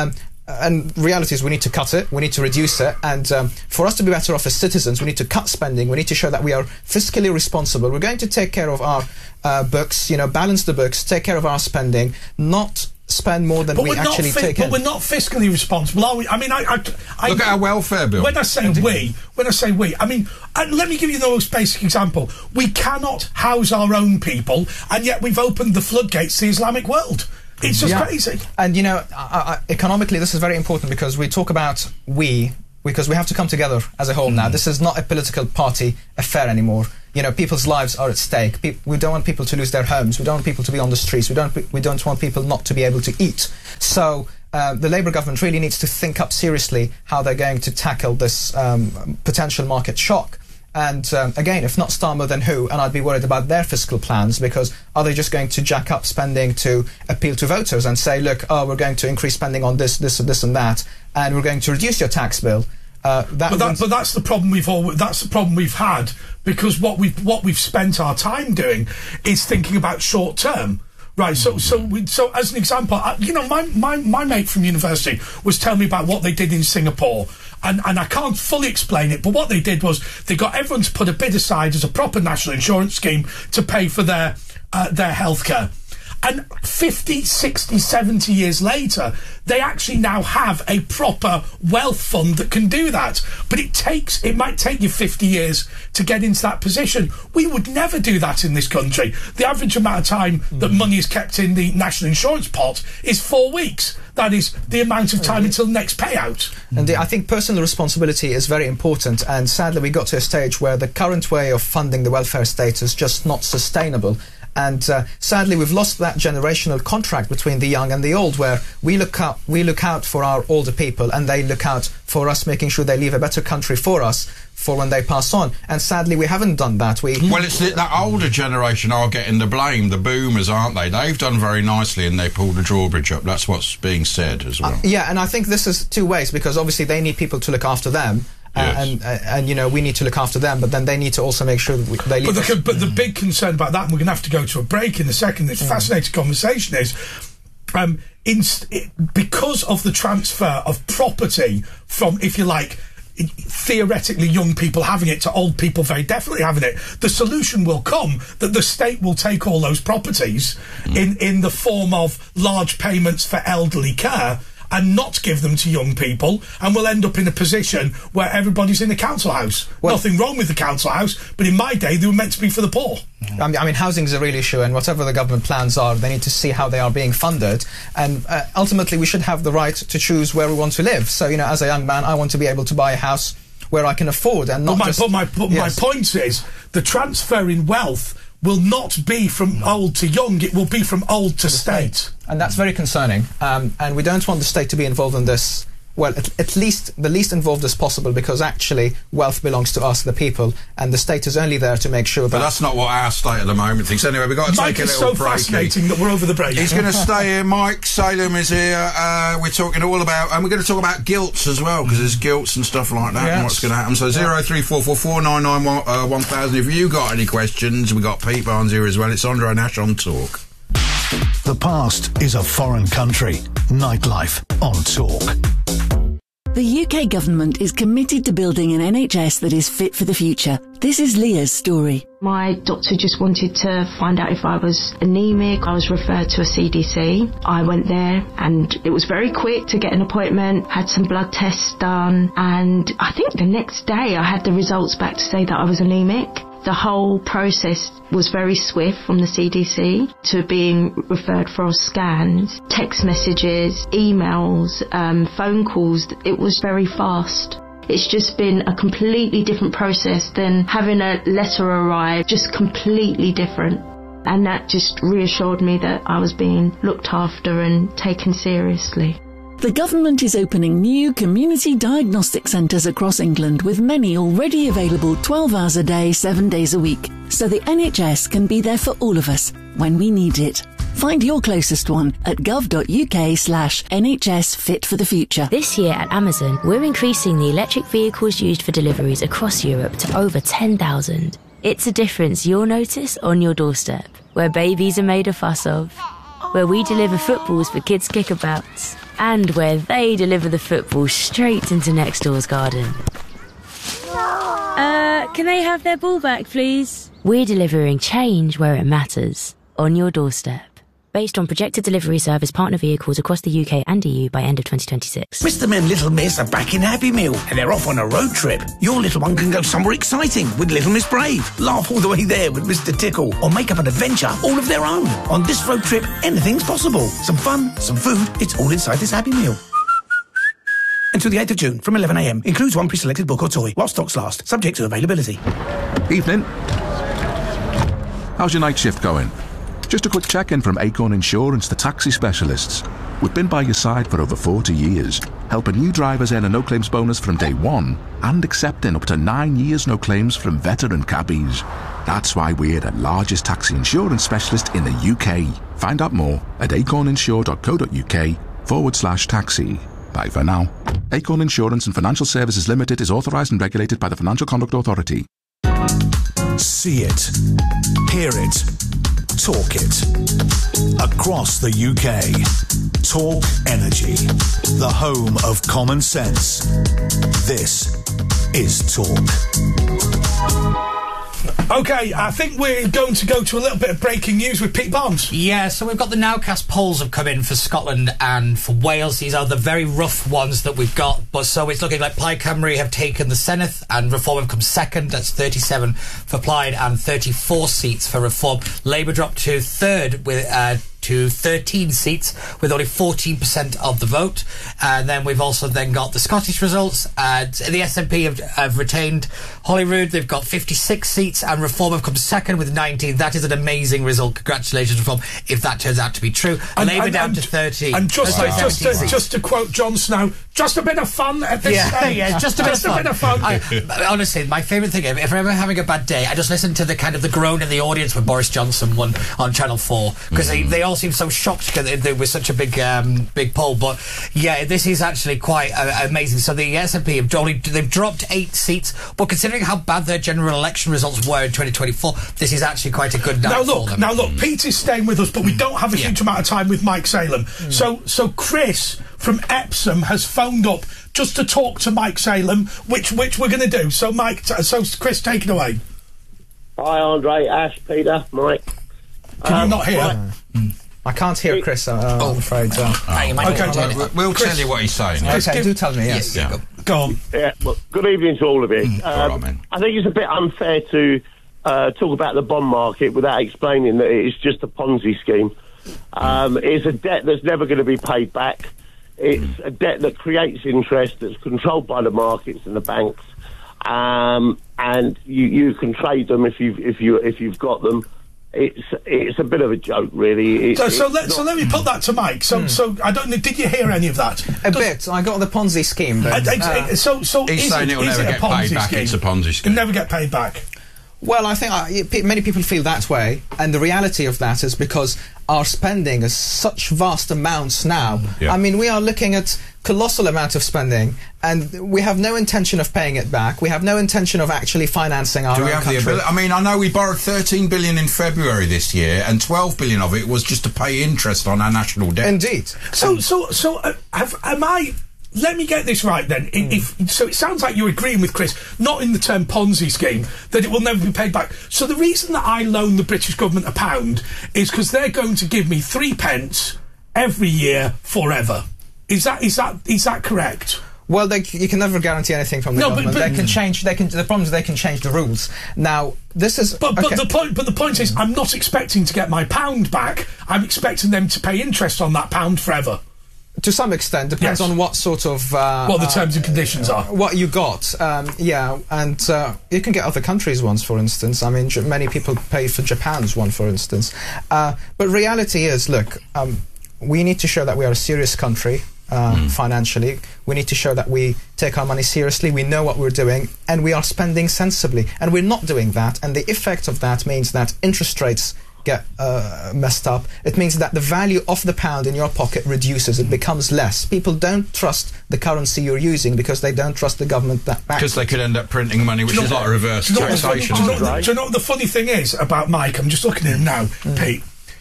and reality is we need to cut it, we need to reduce it, and um, for us to be better off as citizens, we need to cut spending, we need to show that we are fiscally responsible. We're going to take care of our uh, books, you know, balance the books, take care of our spending, not spend more than but we we're actually not fi- take but in. we're not fiscally responsible, are we? I mean, I, I, I look at our welfare bill. When I say we, when I say we, I mean, and let me give you the most basic example. We cannot house our own people, and yet we've opened the floodgates to the Islamic world. It's just Yeah. crazy. And, you know, I, I, economically, this is very important because we talk about we, because we have to come together as a whole now. This is not a political party affair anymore. You know, people's lives are at stake. Pe- we don't want people to lose their homes. We don't want people to be on the streets. We don't, we don't want people not to be able to eat. So uh, the Labour government really needs to think up seriously how they're going to tackle this um, potential market shock. And um, again, if not Starmer, then who? And I'd be worried about their fiscal plans, because are they just going to jack up spending to appeal to voters and say, look, oh, we're going to increase spending on this, this, this and that, and we're going to reduce your tax bill? Uh, that but, that, but that's the problem we've all. That's the problem we've had, because what we've what we've spent our time doing is thinking about short term. Right, so so we, so as an example, I, you know, my, my my mate from university was telling me about what they did in Singapore, and and I can't fully explain it, but what they did was they got everyone to put a bit aside as a proper national insurance scheme to pay for their uh, their healthcare. And fifty, sixty, seventy years later, they actually now have a proper wealth fund that can do that. But it takes, it might take you fifty years to get into that position. We would never do that in this country. The average amount of time mm. that money is kept in the national insurance pot is four weeks. That is the amount of time until next payout. And the, I think personal responsibility is very important, and sadly we got to a stage where the current way of funding the welfare state is just not sustainable. And uh, sadly, we've lost that generational contract between the young and the old, where we look out, we look out for our older people, and they look out for us, making sure they leave a better country for us for when they pass on. And sadly, we haven't done that. We well, it's the, that older generation are getting the blame. The boomers, aren't they? They've done very nicely, and they pulled the drawbridge up. That's what's being said as well. Uh, yeah, and I think this is two ways, because obviously they need people to look after them. Yes. Uh, and, uh, and, you know, we need to look after them, but then they need to also make sure that we, they leave but, the, us. but the big concern about that, and we're going to have to go to a break in a second, this mm. fascinating conversation is, um, in, it, because of the transfer of property from, if you like, theoretically young people having it to old people very definitely having it, the solution will come that the state will take all those properties mm. in, in the form of large payments for elderly care and not give them to young people, and we'll end up in a position where everybody's in a council house. Well, nothing wrong with the council house, but in my day they were meant to be for the poor. I mean, I mean housing is a real issue, and whatever the government plans are, they need to see how they are being funded, and uh, ultimately we should have the right to choose where we want to live. So, you know, as a young man, I want to be able to buy a house where I can afford, and not but my, just... But my, but yes. my point is, the transfer in wealth will not be from old to young, it will be from old to state. state. And that's very concerning. Um, and we don't want the state to be involved in this, well, at, at least the least involved as possible, because actually wealth belongs to us, the people, and the state is only there to make sure that... But that's not what our state at the moment thinks. Anyway, we've got to Mike take a is little so break. fascinating that we're over the break. He's going to stay here. Mike Salem is here. Uh, we're talking all about... And we're going to talk about guilts as well, because there's guilts and stuff like that, yes. and what's going to happen. So zero three four four four nine nine one thousand. If you got any questions, we've got Pete Barnes here as well. It's Andre Nash on Talk. The past is a foreign country. Nightlife on Talk. The U K government is committed to building an N H S that is fit for the future. This is Leah's story. My doctor just wanted to find out if I was anemic. I was referred to a C D C. I went there and it was very quick to get an appointment, had some blood tests done, and I think the next day I had the results back to say that I was anemic. The whole process was very swift, from the C D C to being referred for scans, text messages, emails, um, phone calls. It was very fast. It's just been a completely different process than having a letter arrive, just completely different. And that just reassured me that I was being looked after and taken seriously. The government is opening new community diagnostic centres across England, with many already available twelve hours a day, seven days a week, so the N H S can be there for all of us when we need it. Find your closest one at gov.uk slash NHS Fit for the Future. This year at Amazon, we're increasing the electric vehicles used for deliveries across Europe to over ten thousand. It's a difference you'll notice on your doorstep, where babies are made a fuss of, where we deliver footballs for kids' kickabouts, and where they deliver the football straight into next door's garden. Uh, can they have their ball back, please? We're delivering change where it matters, on your doorstep. Based on projected delivery service partner vehicles across the U K and E U by end of twenty twenty-six. Mister and Little Miss are back in Happy Meal and they're off on a road trip. Your little one can go somewhere exciting with Little Miss Brave, laugh all the way there with Mister Tickle, or make up an adventure all of their own. On this road trip, anything's possible. Some fun, some food, it's all inside this Happy Meal. Until the eighth of June from eleven a m. Includes one pre-selected book or toy while stocks last, subject to availability. Evening. How's your night shift going? Just a quick check-in from Acorn Insurance, the taxi specialists. We've been by your side for over forty years, helping new drivers earn a no-claims bonus from day one and accepting up to nine years no claims from veteran cabbies. That's why we're the largest taxi insurance specialist in the U K. Find out more at acorninsure.co.uk forward slash taxi. Bye for now. Acorn Insurance and Financial Services Limited is authorised and regulated by the Financial Conduct Authority. See it. Hear it. Talk it. Across the U K. Talk Energy. The home of common sense. This is Talk. Okay, I think we're going to go to a little bit of breaking news with Pete Barnes. Yeah, so we've got the Nowcast polls have come in for Scotland and for Wales. These are the very rough ones that we've got. But so it's looking like Plaid Cymru have taken the Senedd and Reform have come second. That's thirty-seven for Plaid and thirty-four seats for Reform. Labour dropped to third with uh, to thirteen seats with only fourteen percent of the vote. And then we've also then got the Scottish results. Uh, the S N P have, have retained Holyrood. They've got fifty-six seats and Reform have come second with nineteen. That is an amazing result. Congratulations, Reform, if that turns out to be true. And, Labour and, down and, to thirteen. And just, wow. just, to, just to quote Jon Snow, just a bit of fun at this yeah, stage. Yeah, just a bit just of fun. A bit of fun. I, honestly, my favourite thing, if I'm ever having a bad day, I just listen to the kind of the groan in the audience when Boris Johnson won on Channel four, because mm. they, they all seem so shocked because there was such a big um, big poll. But yeah, this is actually quite uh, amazing. So the S N P have only, they've dropped eight seats, but considering how bad their general election results were in twenty twenty-four, this is actually quite a good night now look, for them. Now look, mm. Pete is staying with us, but we don't have a yeah. huge amount of time with Mike Salem. Mm. So so Chris from Epsom has phoned up just to talk to Mike Salem, which which we're going to do. So Mike, t- so Chris, take it away. Hi, Andre, Ash, Peter, Mike. Can um, you not hear? Right. Mm. I can't hear Chris, uh, oh. I'm afraid. Uh, oh. Okay, we'll, we'll Chris, tell you what he's saying. Okay, give, do tell me, yes. Yeah. Go on. Yeah, well, good evening to all of you. Mm, um, all right, I think it's a bit unfair to uh, talk about the bond market without explaining that it's just a Ponzi scheme. Um, it's a debt that's never going to be paid back. It's a debt that creates interest, that's controlled by the markets and the banks, um, and you, you can trade them if you if you if you've got them. It's it's a bit of a joke, really. It, so so let so let me put that to Mike. So mm. so I don't know. Did you hear any of that? A Does, bit. I got the Ponzi scheme. But, uh, so so he's is saying it, it'll is never it get a Ponzi paid back. scheme? It's a Ponzi scheme. It'll never get paid back. Well, I think uh, many people feel that way, and the reality of that is because our spending is such vast amounts now. Yeah. I mean, we are looking at colossal amount of spending, and we have no intention of paying it back. We have no intention of actually financing our Do own we have country. The ability? I mean, I know we borrowed thirteen billion in February this year, and twelve billion of it was just to pay interest on our national debt. Indeed. So, so, so, uh, have, am I? Let me get this right then. Mm. If, so it sounds like you're agreeing with Chris, not in the term Ponzi scheme, that it will never be paid back. So the reason that I loan the British government a pound is because they're going to give me three pence every year forever. Is that is that is that correct? Well, they, you can never guarantee anything from the no, government. But, but, they can change. They can. The problem is they can change the rules. Now, this is. But, but okay. the point. But the point is, I'm not expecting to get my pound back. I'm expecting them to pay interest on that pound forever. To some extent, depends yes. on what sort of uh, what the terms and conditions uh, are. What you got, um, yeah, and uh, you can get other countries' ones, for instance. I mean, many people pay for Japan's one, for instance. Uh, but reality is, look, um, we need to show that we are a serious country uh, mm. financially. We need to show that we take our money seriously. We know what we're doing, and we are spending sensibly. And we're not doing that. And the effect of that means that interest rates get uh, messed up. It means that the value of the pound in your pocket reduces. It becomes less. People don't trust the currency you're using because they don't trust the government that backs. Because they could end up printing money, which is like reverse taxation. Do you know what the funny thing is about Mike? I'm just looking at him now, mm. Pete.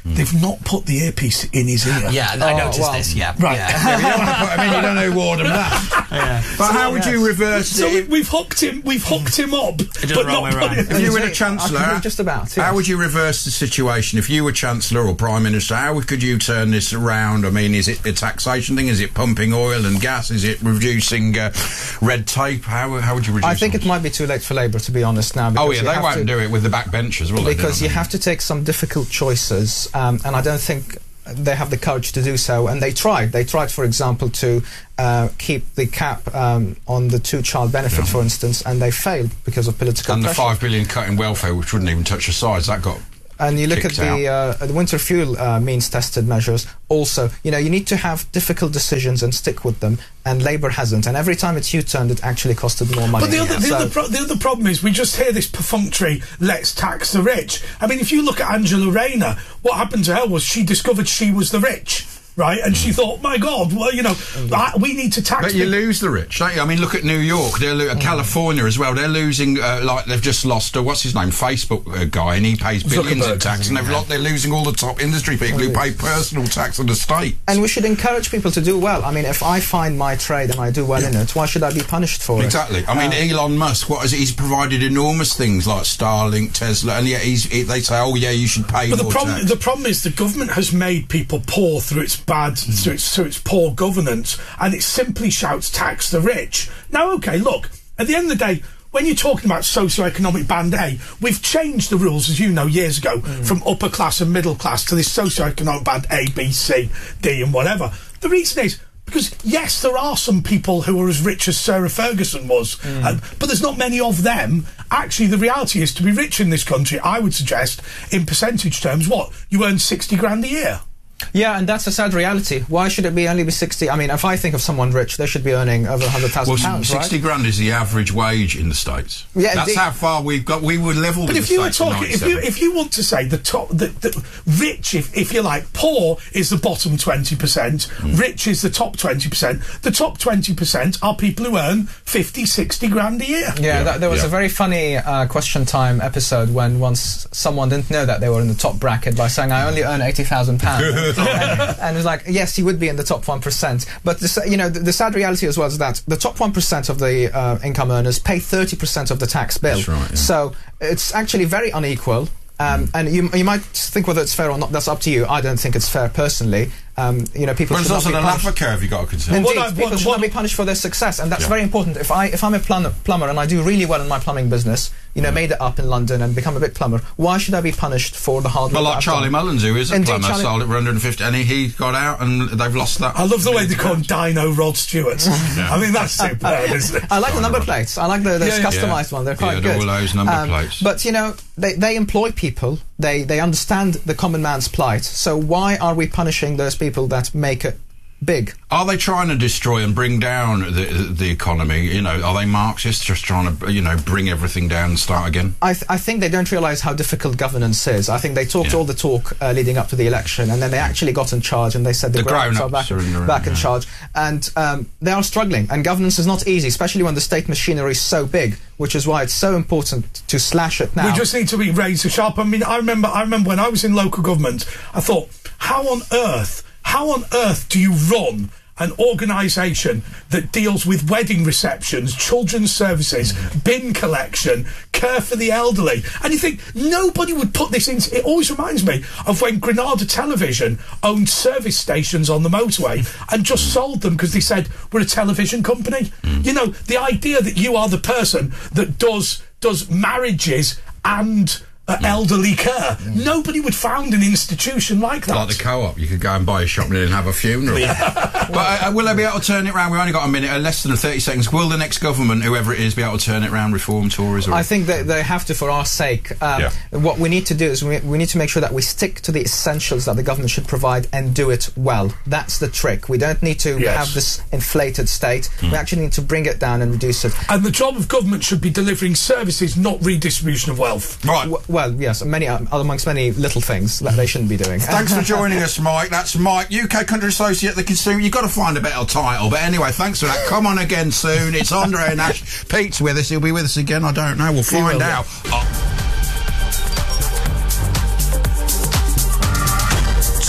they've not put the earpiece in his ear. Yeah, I Oh, noticed well, this, yeah. Right. Yeah. Yeah, you don't want to put him in, you don't know who ordered that. Yeah. But how would you reverse So it? we've hooked him. We've hooked him up, the but wrong not way put round. him. If you were the I Chancellor, can do just about, how yes. would you reverse the situation? If you were Chancellor or Prime Minister, how could you turn this around? I mean, is it a taxation thing? Is it pumping oil and gas? Is it reducing uh, red tape? How, how would you reduce I think all it might be too late for Labour, to be honest, now. Because Oh, yeah, you they have won't to, do it with the backbenchers, will they? Because do you they? have to take some difficult choices, um, and I don't think they have the courage to do so. And they tried. They tried, for example, to uh, keep the cap um, on the two-child benefit, Yeah. for instance, and they failed because of political And the pressure. five billion cut in welfare, which wouldn't even touch the sides, that got And you look at kicked the, uh, the winter fuel uh, means tested measures also. You know, you need to have difficult decisions and stick with them, and Labour hasn't. And every time it's U-turned, it actually costed more money. But the other, the, So- other pro- the other problem is we just hear this perfunctory, let's tax the rich. I mean, if you look at Angela Rayner, what happened to her was she discovered she was the rich. Right, and she thought, my God, well, you know, I, we need to tax. But you people. lose the rich, don't you? I mean, look at New York. They're lo- California as well. They're losing, uh, like they've just lost. Uh, what's his name? Facebook uh, guy, and he pays billions in Zuckerberg. tax, and they've lo- they're losing all the top industry people who pay personal tax on the state. And we should encourage people to do well. I mean, if I find my trade and I do well in it, why should I be punished for it? Exactly. I mean, Uh, Elon Musk. What is it? He's provided enormous things like Starlink, Tesla, and yet he's. He, they say, oh yeah, you should pay But the more problem, tax. the problem is the government has made people poor through its bad, Mm. through, its, through its poor governance, and it simply shouts tax the rich. Now, okay, look, at the end of the day, when you're talking about socio-economic band A, we've changed the rules, as you know, years ago, Mm. from upper class and middle class to this socio-economic band A, B, C, D, and whatever. The reason is because, yes, there are some people who are as rich as Sarah Ferguson was, Mm. um, but there's not many of them. Actually, the reality is, to be rich in this country, I would suggest, in percentage terms, what? You earn sixty grand a year. Yeah, and that's a sad reality. Why should it be only be sixty? I mean, if I think of someone rich, they should be earning over one hundred thousand Well, pounds, sixty right? grand is the average wage in the States. Yeah, That's the- how far we've got. We were level But with if the you were States in talking, if you ninety-seven. if you want to say the top, the, the rich, if if you like, poor is the bottom twenty percent, Mm. rich is the top twenty percent. The top twenty percent are people who earn fifty, sixty grand a year. Yeah, that, there was yeah. a very funny uh, question time episode when once someone didn't know that they were in the top bracket by saying, I only earn eighty thousand pounds. and, and it's like, yes, you would be in the top one percent. But, the, sa- you know, the, the sad reality as well is that the top one percent of the uh, income earners pay thirty percent of the tax bill. That's right, yeah. So it's actually very unequal. Um, and you, you might think whether it's fair or not, that's up to you. I don't think it's fair personally. Um, you know, people But should there's also not the be punished. Laffer curve you've got to consider. Indeed, What I- people what- should what- not be punished for their success, and that's Yeah. very important. If I if I'm a plumber, plumber and I do really well in my plumbing business, you know, made it up in London and become a big plumber, why should I be punished for the hard work? Well, that like I've Charlie done? Mullins, who is a Indeed, plumber, Charlie- sold it for one hundred fifty, and he, he got out, and they've lost that. I love the way they call him Dino Rod Stewart. I mean, that's superb, isn't it? I like the number plates. I like the those Yeah, yeah. customised Yeah. ones. They're quite Yeah, good. all those number Um, plates. But you know, they they employ people. They they understand the common man's plight. So why are we punishing those people that make it big? Are they trying to destroy and bring down the the economy? You know, are they Marxists just trying to, you know, bring everything down and start again? I, th- I think they don't realise how difficult governance is. I think they talked Yeah. all the talk uh, leading up to the election, and then they actually got in charge, and they said the, The grown-ups are grown-ups back, are in the room, back in yeah. charge, and um, they are struggling. And governance is not easy, especially when the state machinery is so big, which is why it's so important to slash it now. We just need to be razor sharp. I mean, I remember, I remember when I was in local government, I thought, how on earth, how on earth do you run an organisation that deals with wedding receptions, children's services, bin collection, care for the elderly? And you think, nobody would put this into... It always reminds me of when Granada Television owned service stations on the motorway and just sold them because they said, we're a television company. You know, the idea that you are the person that does does marriages and... Uh, elderly care. Nobody would found an institution like that. Like the co-op, you could go and buy a shop and then have a funeral. But uh, will they be able to turn it round? We've only got a minute, uh, less than thirty seconds. Will the next government, whoever it is, be able to turn it round, reform Tories? Or I think that they have to, for our sake. Um, Yeah. What we need to do is we, we need to make sure that we stick to the essentials that the government should provide and do it well. That's the trick. We don't need to Yes. have this inflated state. We actually need to bring it down and reduce it. And the job of government should be delivering services, not redistribution of wealth. Right. W- well, yes, many uh, amongst many little things that they shouldn't be doing. Thanks for joining us, Mike. That's Mike, U K Country Associate, The Consumer. You've got to find a better title. But anyway, thanks for that. Come on again soon. It's Andre Nash. Pete's with us. He'll be with us again. I don't know. We'll find will, out. Oh.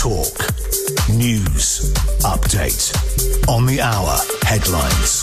Talk. News. Update. On the hour. Headlines.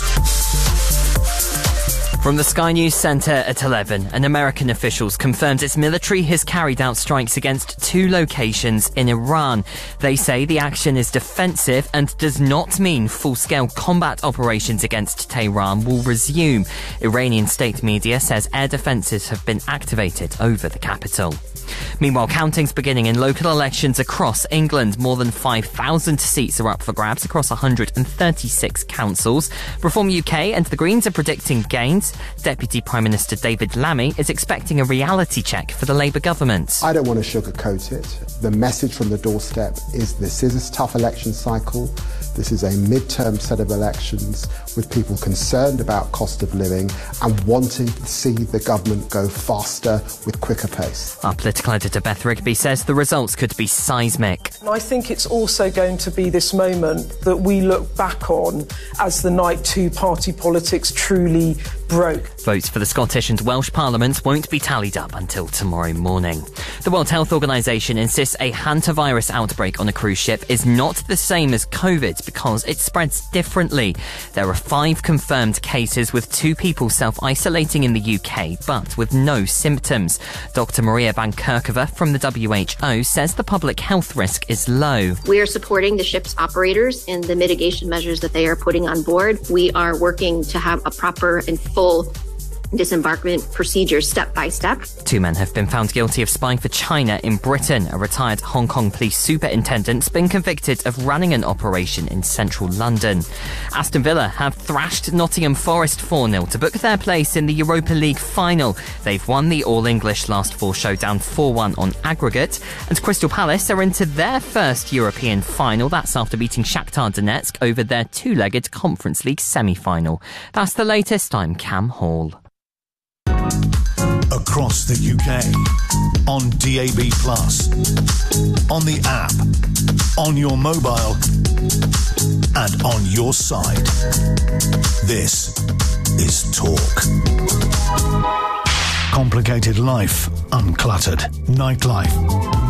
From the Sky News Centre at eleven, an American officials confirmed its military has carried out strikes against two locations in Iran. They say the action is defensive and does not mean full-scale combat operations against Tehran will resume. Iranian state media says air defences have been activated over the capital. Meanwhile, counting's beginning in local elections across England. More than five thousand seats are up for grabs across one hundred thirty-six councils. Reform U K and the Greens are predicting gains. Deputy Prime Minister David Lammy is expecting a reality check for the Labour government. I don't want to sugarcoat it. The message from the doorstep is this is a tough election cycle. This is a midterm set of elections with people concerned about cost of living and wanting to see the government go faster with quicker pace. Our political editor Beth Rigby says the results could be seismic. And I think it's also going to be this moment that we look back on as the night two-party politics truly broke. Votes for the Scottish and Welsh parliaments won't be tallied up until tomorrow morning. The World Health Organization insists a hantavirus outbreak on a cruise ship is not the same as COVID because it spreads differently. There are five confirmed cases with two people self-isolating in the U K but with no symptoms. Doctor Maria Van Kerkhove from the W H O says the public health risk is low. We are supporting the ship's operators in the mitigation measures that they are putting on board. We are working to have a proper and full disembarkment procedure step by step. Two men have been found guilty of spying for China in Britain. A retired Hong Kong police superintendent's been convicted of running an operation in central London. Aston Villa have thrashed Nottingham Forest four nil to book their place in the Europa League final. They've won the All-English Last Four showdown four one on aggregate, and Crystal Palace are into their first European final. That's after beating Shakhtar Donetsk over their two-legged Conference League semi-final. That's the latest. I'm Cam Hall. Across the U K, on D A B plus, on the app, on your mobile, and on your side. This is Talk. Complicated life, uncluttered nightlife.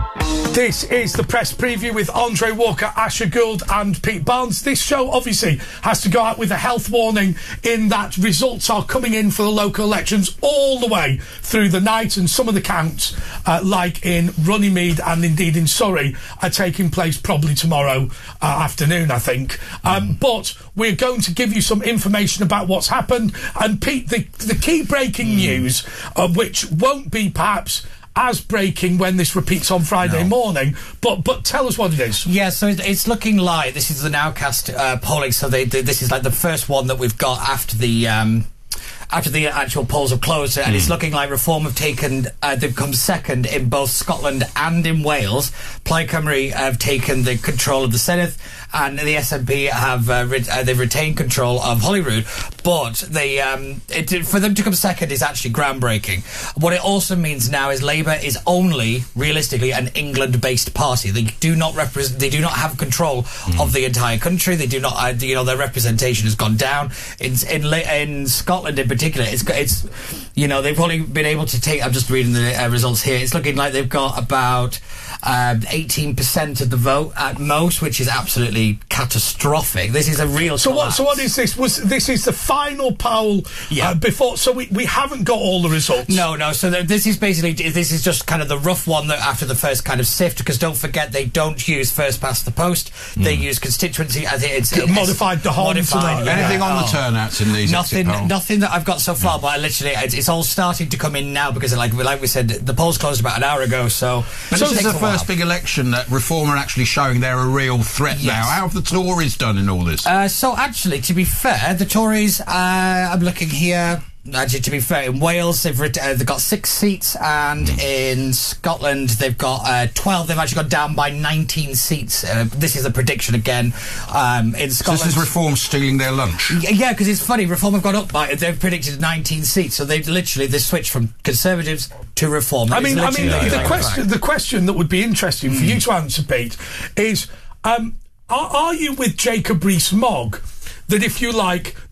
This is the press preview with Andre Walker, Asher Gould and Pete Barnes. This show obviously has to go out with a health warning in that results are coming in for the local elections all the way through the night, and some of the counts, uh, like in Runnymede and indeed in Surrey, are taking place probably tomorrow uh, afternoon, I think. Um, but we're going to give you some information about what's happened. And Pete, the, the key breaking news, uh, which won't be perhaps as breaking when this repeats on Friday no. morning, but but tell us what it is. Yeah, so it's looking like this is the Nowcast uh, polling, so they, they, this is like the first one that we've got after the um, after the actual polls have closed, and mm. it's looking like Reform have taken, uh, they've come second in both Scotland and in Wales. Plaid Cymru have taken the control of the Senedd, and the S N P have uh, re- uh, they've retained control of Holyrood. But they um, it, for them to come second is actually groundbreaking. What it also means now is Labour is only realistically an England-based party. They do not represent. They do not have control mm. of the entire country. They do not. Uh, you know, their representation has gone down in in, in Scotland in particular. It's it's you know they've only been able to take. I'm just reading the uh, results here. It's looking like they've got about um, eighteen percent of the vote at most, which is absolutely catastrophic. This is a real. So collapse. what? So what is this? Was this is the final poll yeah. uh, before? So we, we haven't got all the results. No, no. So th- this is basically this is just kind of the rough one that after the first kind of sift, because don't forget they don't use first past the post. Mm. They use constituency. I think it's, it's modified the whole. Modified, yeah. Anything on oh. the turnouts in these? Nothing. Nothing that I've got so far. No. But I literally, it's, it's all starting to come in now because, like like we said, the polls closed about an hour ago. So, but so this is the first big election that Reform are actually showing they're a real threat yes. now. How have the Tories done in all this? Uh, so actually, to be fair, the Tories. Uh, I'm looking here. Actually, to be fair, in Wales they've ret- uh, they've got six seats, and mm. in Scotland they've got uh, twelve. They've actually gone down by nineteen seats. Uh, this is a prediction again. Um, in Scotland, so this is Reform stealing their lunch. Y- yeah, because it's funny. Reform have gone up by. They've predicted nineteen seats, so they've literally they switched from Conservatives to Reform. That I mean, I mean, the, the question the question that would be interesting mm. for you to answer, Pete, is um, are, are you with Jacob Rees-Mogg? That if you like, the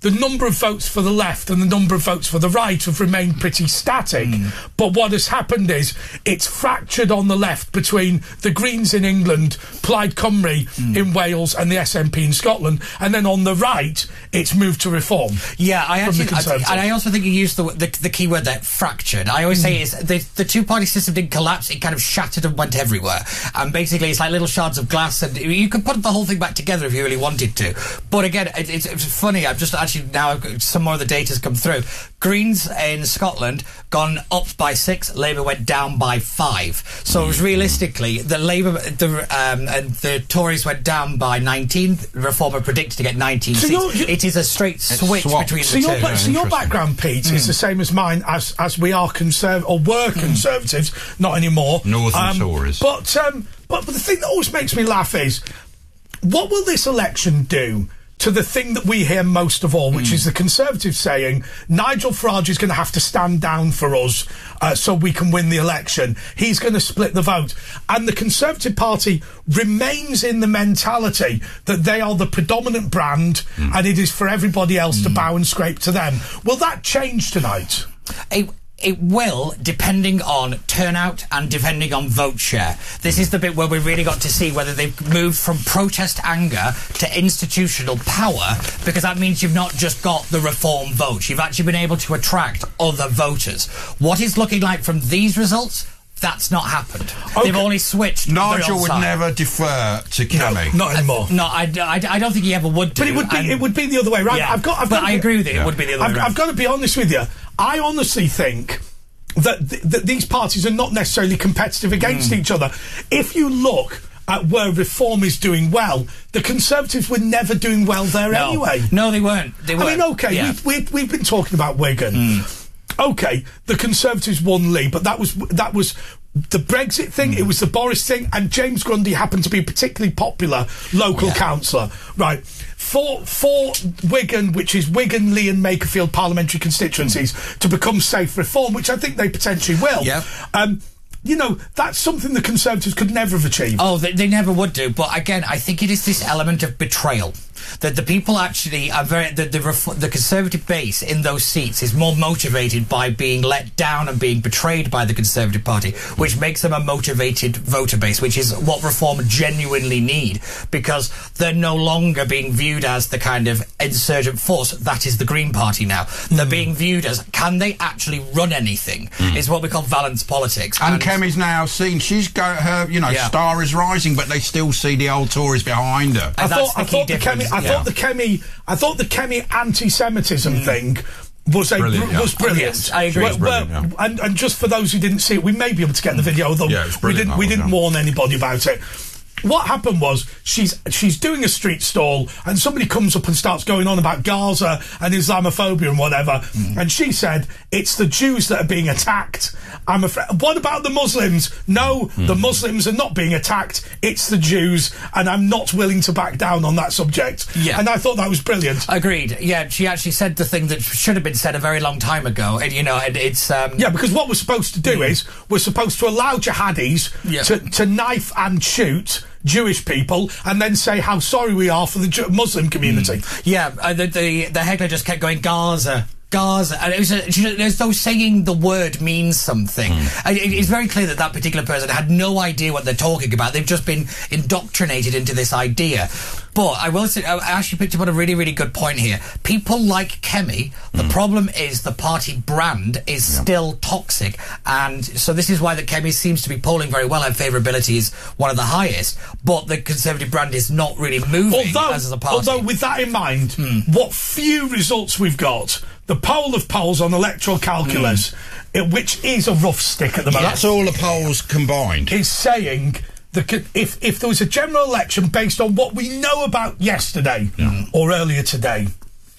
the number of votes for the left and the number of votes for the right have remained pretty static. Mm. But what has happened is it's fractured on the left between the Greens in England, Plaid Cymru mm. in Wales, and the S N P in Scotland. And then on the right, it's moved to Reform. Yeah, I from actually, the Conservatives. I, and I also think you used the, the the key word there, fractured. I always mm. say is the the two party system didn't collapse; it kind of shattered and went everywhere. And basically, it's like little shards of glass, and you could put the whole thing back together if you really wanted to. But again, it, it's, it's funny. I've just actually now some more of the data's come through. Greens in Scotland gone up by six, Labour went down by five. So it was realistically the Labour, the um, and the Tories went down by nineteen. Reform are predicted to get nineteen so seats. You're, you're, it is a straight switch between so the your, two. So your background, Pete, mm. is the same as mine, as as we are conserv or were mm. Conservatives, not anymore. Northern um, Tories. But um, but the thing that always makes me laugh is, what will this election do to the thing that we hear most of all, which mm. is the Conservatives saying Nigel Farage is going to have to stand down for us uh, so we can win the election. He's going to split the vote. And the Conservative Party remains in the mentality that they are the predominant brand mm. and it is for everybody else mm. to bow and scrape to them. Will that change tonight? It It will, depending on turnout and depending on vote share. This is the bit where we really got to see whether they've moved from protest anger to institutional power, because that means you've not just got the Reform vote. You've actually been able to attract other voters. What is looking like from these results? That's not happened. Okay. They've only switched. Nigel would never defer to Kemi. No, not anymore. Uh, no, I, I, I don't think he ever would do. But it would be, it would be the other way around. Yeah, I've got, I've but got I be, agree with you. Yeah. It would be the other I've, way around. I've got to be honest with you. I honestly think that, th that these parties are not necessarily competitive against mm. each other. If you look at where Reform is doing well, the Conservatives were never doing well there no. anyway. No, they weren't. They weren't. I mean, OK, yeah. we've, we've, we've been talking about Wigan. Mm. OK, the Conservatives won Lee, but that was that was the Brexit thing, mm. it was the Boris thing, and James Grundy happened to be a particularly popular local yeah. councillor. Right. For, for Wigan, which is Wigan, Lee and Makerfield parliamentary constituencies, mm. to become safe Reform, which I think they potentially will. Yeah. Um, you know, that's something the Conservatives could never have achieved. Oh, they, they never would do. But again, I think it is this element of betrayal. That the people actually are very... The, the, the Conservative base in those seats is more motivated by being let down and being betrayed by the Conservative Party, which makes them a motivated voter base, which is what Reform genuinely need, because they're no longer being viewed as the kind of insurgent force that is the Green Party now. Mm. They're being viewed as, can they actually run anything? Mm. Is what we call valence politics. And, and Kemi's now seen, she's got her, you know, yeah. star is rising, but they still see the old Tories behind her. I and thought, that's the I key thought difference. The Kemi, I yeah. thought the Kemi, I thought the Kemi anti-Semitism mm. thing was a brilliant, br yeah. was brilliant. Yes, I agree. Well, brilliant, well, yeah. and, and just for those who didn't see it, we may be able to get the video, although yeah, we didn't. We didn't yeah. warn anybody about it. What happened was she's she's doing a street stall and somebody comes up and starts going on about Gaza and Islamophobia and whatever, mm. and she said it's the Jews that are being attacked. I'm afraid. What about the Muslims? No, mm. the Muslims are not being attacked. It's the Jews, and I'm not willing to back down on that subject. Yeah, and I thought that was brilliant. Agreed. Yeah, she actually said the thing that should have been said a very long time ago. And you know, and it's um, yeah, because what we're supposed to do mm. is we're supposed to allow jihadis yeah. to to knife and shoot Jewish people and then say how sorry we are for the Ju Muslim community. Mm. Yeah, uh, the, the the heckler just kept going Gaza. Gaza, and it was a, as though saying the word means something. Mm. It, it's very clear that that particular person had no idea what they're talking about. They've just been indoctrinated into this idea. But I will say, I actually picked up on a really, really good point here. People like Kemi, the mm. problem is the party brand is yeah. still toxic, and so this is why the Kemi seems to be polling very well. Her favourability is one of the highest, but the Conservative brand is not really moving although, as a party. Although, with that in mind, mm. what few results we've got, the poll of polls on electoral calculus, mm. it, which is a rough stick at the moment. Yeah, that's all the polls combined. Is saying the, if, if there was a general election based on what we know about yesterday yeah. or earlier today,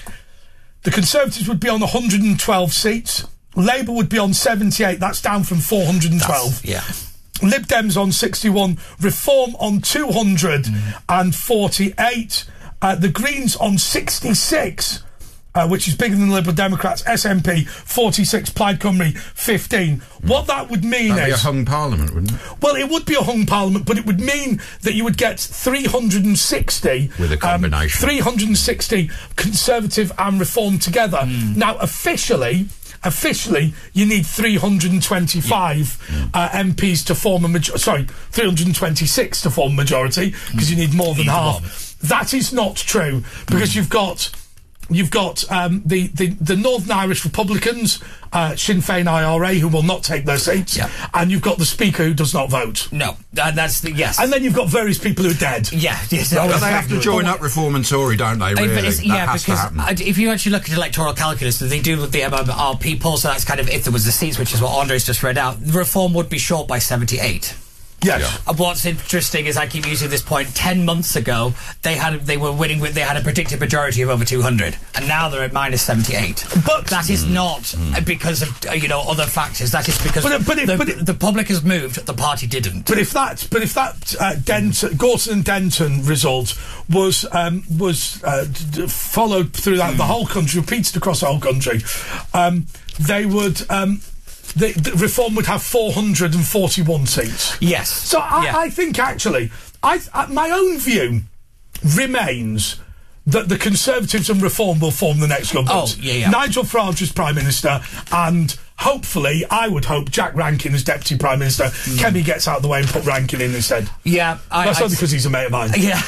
the Conservatives would be on one hundred and twelve seats, Labour would be on seventy-eight, that's down from four hundred and twelve. That's, yeah. Lib Dems on sixty-one, Reform on two hundred forty-eight, mm. uh, the Greens on sixty-six, uh, which is bigger than the Liberal Democrats, S N P forty-six, Plaid Cymru fifteen. Mm. What that would mean That'd is... be a hung parliament, wouldn't it? Well, it would be a hung parliament, but it would mean that you would get three hundred sixty... With a combination. Um, three hundred sixty Conservative and Reform together. Mm. Now, officially... Officially, you need three hundred twenty-five yeah. uh, M Ps to form a majority. Sorry, three hundred twenty-six to form a majority, because mm. you need more than half. One. That is not true, because mm. you've got you've got um, the, the the Northern Irish Republicans, uh, Sinn Féin I R A, who will not take their seats, yeah. and you've got the Speaker who does not vote. No, uh, that's the yes. And then you've got various people who are dead. Yeah, yes. Well, they have to join up Reform and Tory, don't they? Really, that yeah, has because to happen. if you actually look at electoral calculus, they do with the M M R P poll, so that's kind of if there was the seats, which is what Andre's just read out. Reform would be short by seventy-eight. Yes. Yeah. What's interesting is I keep using this point. Ten months ago, they had they were winning with they had a predicted majority of over two hundred, and now they're at minus seventy-eight. But that is mm, not mm. because of uh, you know other factors. That is because but, uh, but if, the, but if, the public has moved, the party didn't. But if that but if that uh, Denton, Gorton and Denton result was um, was uh, d- d- followed throughout mm. the whole country, repeated across the whole country, um, they would. Um, The, the Reform would have four hundred forty-one seats. Yes. So I, yeah. I think, actually, I, I, my own view remains that the Conservatives and Reform will form the next government. Oh, yeah, yeah. Nigel Farage as Prime Minister, and hopefully, I would hope, Jack Rankin as Deputy Prime Minister. Mm. Kemi gets out of the way and put Rankin in instead. Yeah. I, That's I, only because he's a mate of mine. Yeah.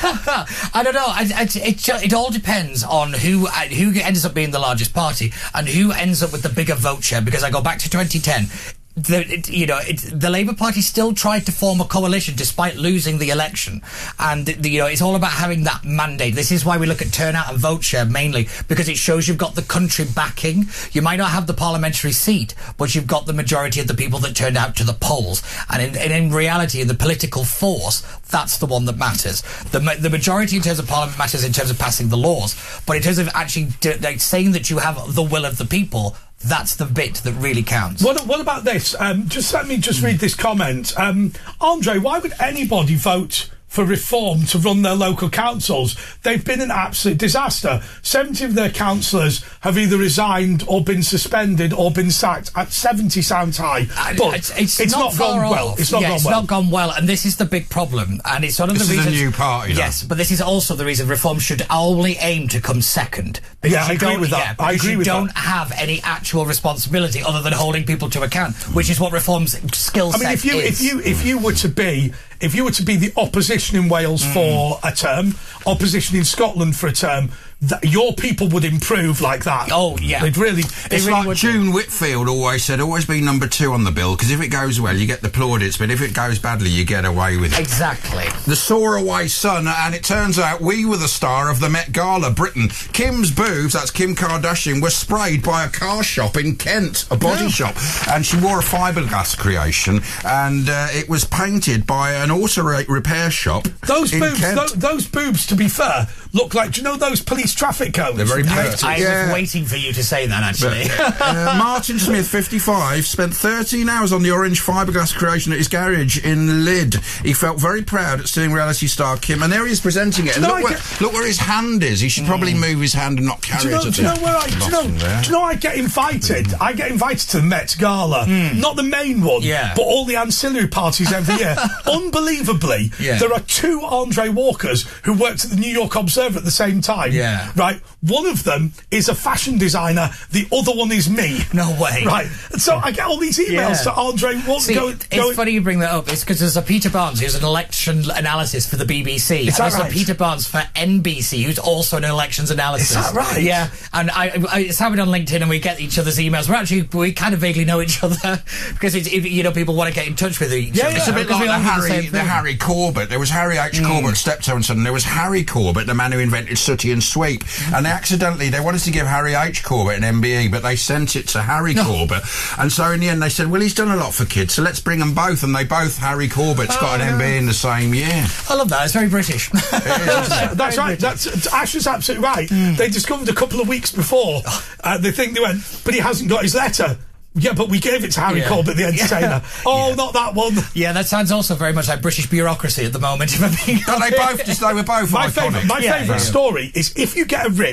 I don't know. I, I, it, it all depends on who uh, who ends up being the largest party and who ends up with the bigger vote share, because I go back to twenty ten. The, it, you know, it, the Labour Party still tried to form a coalition despite losing the election, and the, you know it's all about having that mandate. This is why we look at turnout and vote share mainly, because it shows you've got the country backing. You might not have the parliamentary seat, but you've got the majority of the people that turned out to the polls. And in, and in reality, in the political force, that's the one that matters. The the majority in terms of parliament matters in terms of passing the laws, but in terms of actually d- like saying that you have the will of the people, that's the bit that really counts. What, what about this? Um, just let me just read this comment. Um, Andre, why would anybody vote for Reform to run their local councils? They've been an absolute disaster. seventy of their councillors have either resigned or been suspended or been sacked. At seventy sounds high, but it's, it's, it's not, not gone off. well. It's not yeah, gone it's well. not gone well, and this is the big problem. And it's one of this the reasons. This is a new party, though. Yes, but this is also the reason Reform should only aim to come second. Yeah, I agree with that. Yeah, I agree you with don't that. have any actual responsibility other than holding people to account, which is what Reform's skill set I mean, if you is. if you if you were to be if you were to be the opposition in Wales mm. for a term, opposition in Scotland for a term, that your people would improve like that. Oh, yeah. They'd really... It's really like would. June Whitfield always said, always be number two on the bill, because if it goes well, you get the plaudits, but if it goes badly, you get away with it. Exactly. The Soaraway Sun, and it turns out we were the star of the Met Gala, Britain. Kim's boobs, that's Kim Kardashian, were sprayed by a car shop in Kent, a body yeah. shop, and she wore a fiberglass creation, and uh, it was painted by an auto repair shop Those in boobs, Kent. th- those boobs, to be fair, look like, do you know those police traffic cones? They're very I, I yeah. was waiting for you to say that, actually. But, uh, Martin Smith, fifty-five, spent thirteen hours on the orange fiberglass creation at his garage in Lydd. He felt very proud at seeing reality star Kim, and there he is presenting it. And look, where, get... look where his hand is. He should mm. probably move his hand and not carry do you know, it. Do you know where I? Do you know, do you know I get invited? Mm. I get invited to the Met Gala, mm. not the main one, yeah. but all the ancillary parties every year. Unbelievably, yeah. there are two Andre Walkers who worked at the New York Observer at the same time. Yeah. Right. One of them is a fashion designer. The other one is me. No way. Right. And so I get all these emails yeah. to Andre Walker. See, go, it's going, funny you bring that up. It's because there's a Peter Barnes who's an election analysis for the B B C. Is and that there's right? a Peter Barnes for N B C who's also an elections analysis. Is that right? Yeah. And I, I, it's happened on LinkedIn, and we get each other's emails. We're actually, we kind of vaguely know each other because it's, if, you know, people want to get in touch with each yeah, other. Yeah. It's a bit Because like we the all do Harry, same the thing. Harry Corbett. There was Harry H. Mm. Corbett, Steptoe and Son. There was Harry Corbett, the man who invented Sooty and Sweep. Mm. And they accidentally, they wanted to give Harry H. Corbett an M B E, but they sent it to Harry No. Corbett. And so in the end they said, well, he's done a lot for kids, so let's bring them both. And they both, Harry Corbett's Oh, got an yeah. M B E in the same year. I love that. It's very British. That's, that's right. That's Ash is absolutely right. Mm. They discovered a couple of weeks before. Uh, they think they went, but he hasn't got his letter. Yeah, but we gave it to Harry Yeah. Corbett, the entertainer. Yeah. Oh, Yeah. not that one. Yeah, that sounds also very much like British bureaucracy at the moment. If I'm being But they both just, they were both My iconic. favourite, my Yeah, favourite yeah. story is if you get a writ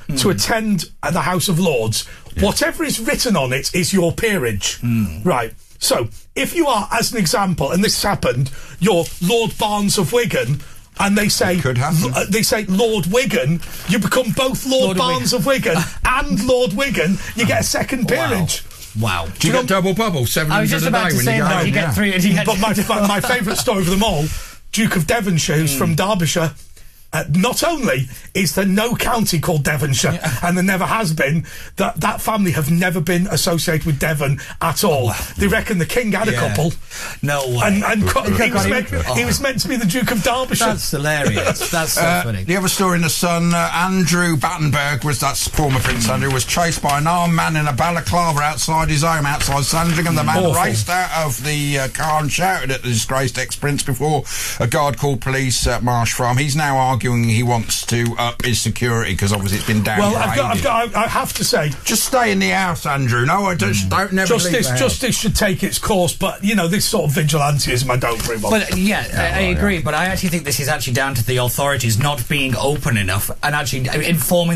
mm. to attend uh, the House of Lords, yeah. whatever is written on it is your peerage. Mm. Right. So, if you are, as an example, and this happened, you're Lord Barnes of Wigan, and they say, could happen. Uh, they say Lord Wigan, you become both Lord, Lord Barnes of Wigan, of Wigan and Lord Wigan, you get a second peerage. Wow. wow. Do you, you get double bubble? seven hundred I was just about to say that. You get three. You get but my, my, my favourite story of them all, Duke of Devonshire, who's mm. from Derbyshire. Uh, not only is there no county called Devonshire, yeah. and there never has been, that that family have never been associated with Devon at all. Oh, they reckon the king had yeah. a couple. No way. And, and he, was meant, oh. he was meant to be the Duke of Derbyshire. That's hilarious. That's so uh, funny. The other story in the Sun, uh, Andrew Battenberg, was that former Prince Andrew, was chased by an armed man in a balaclava outside his home, outside Sandringham. The man Awful. raced out of the uh, car and shouted at the disgraced ex-prince before a guard called police at Marsh Farm. He's now arguing he wants to up his security because obviously it's been downgraded. Well, I've got, I've got, I have to say, just stay in the house, Andrew. No, I don't. Mm. Don't never justice, leave the house. Justice should take its course, but you know this sort of vigilantism I don't approve of. Well, yeah, yeah I, I agree, yeah. but I actually think this is actually down to the authorities not being open enough and actually informing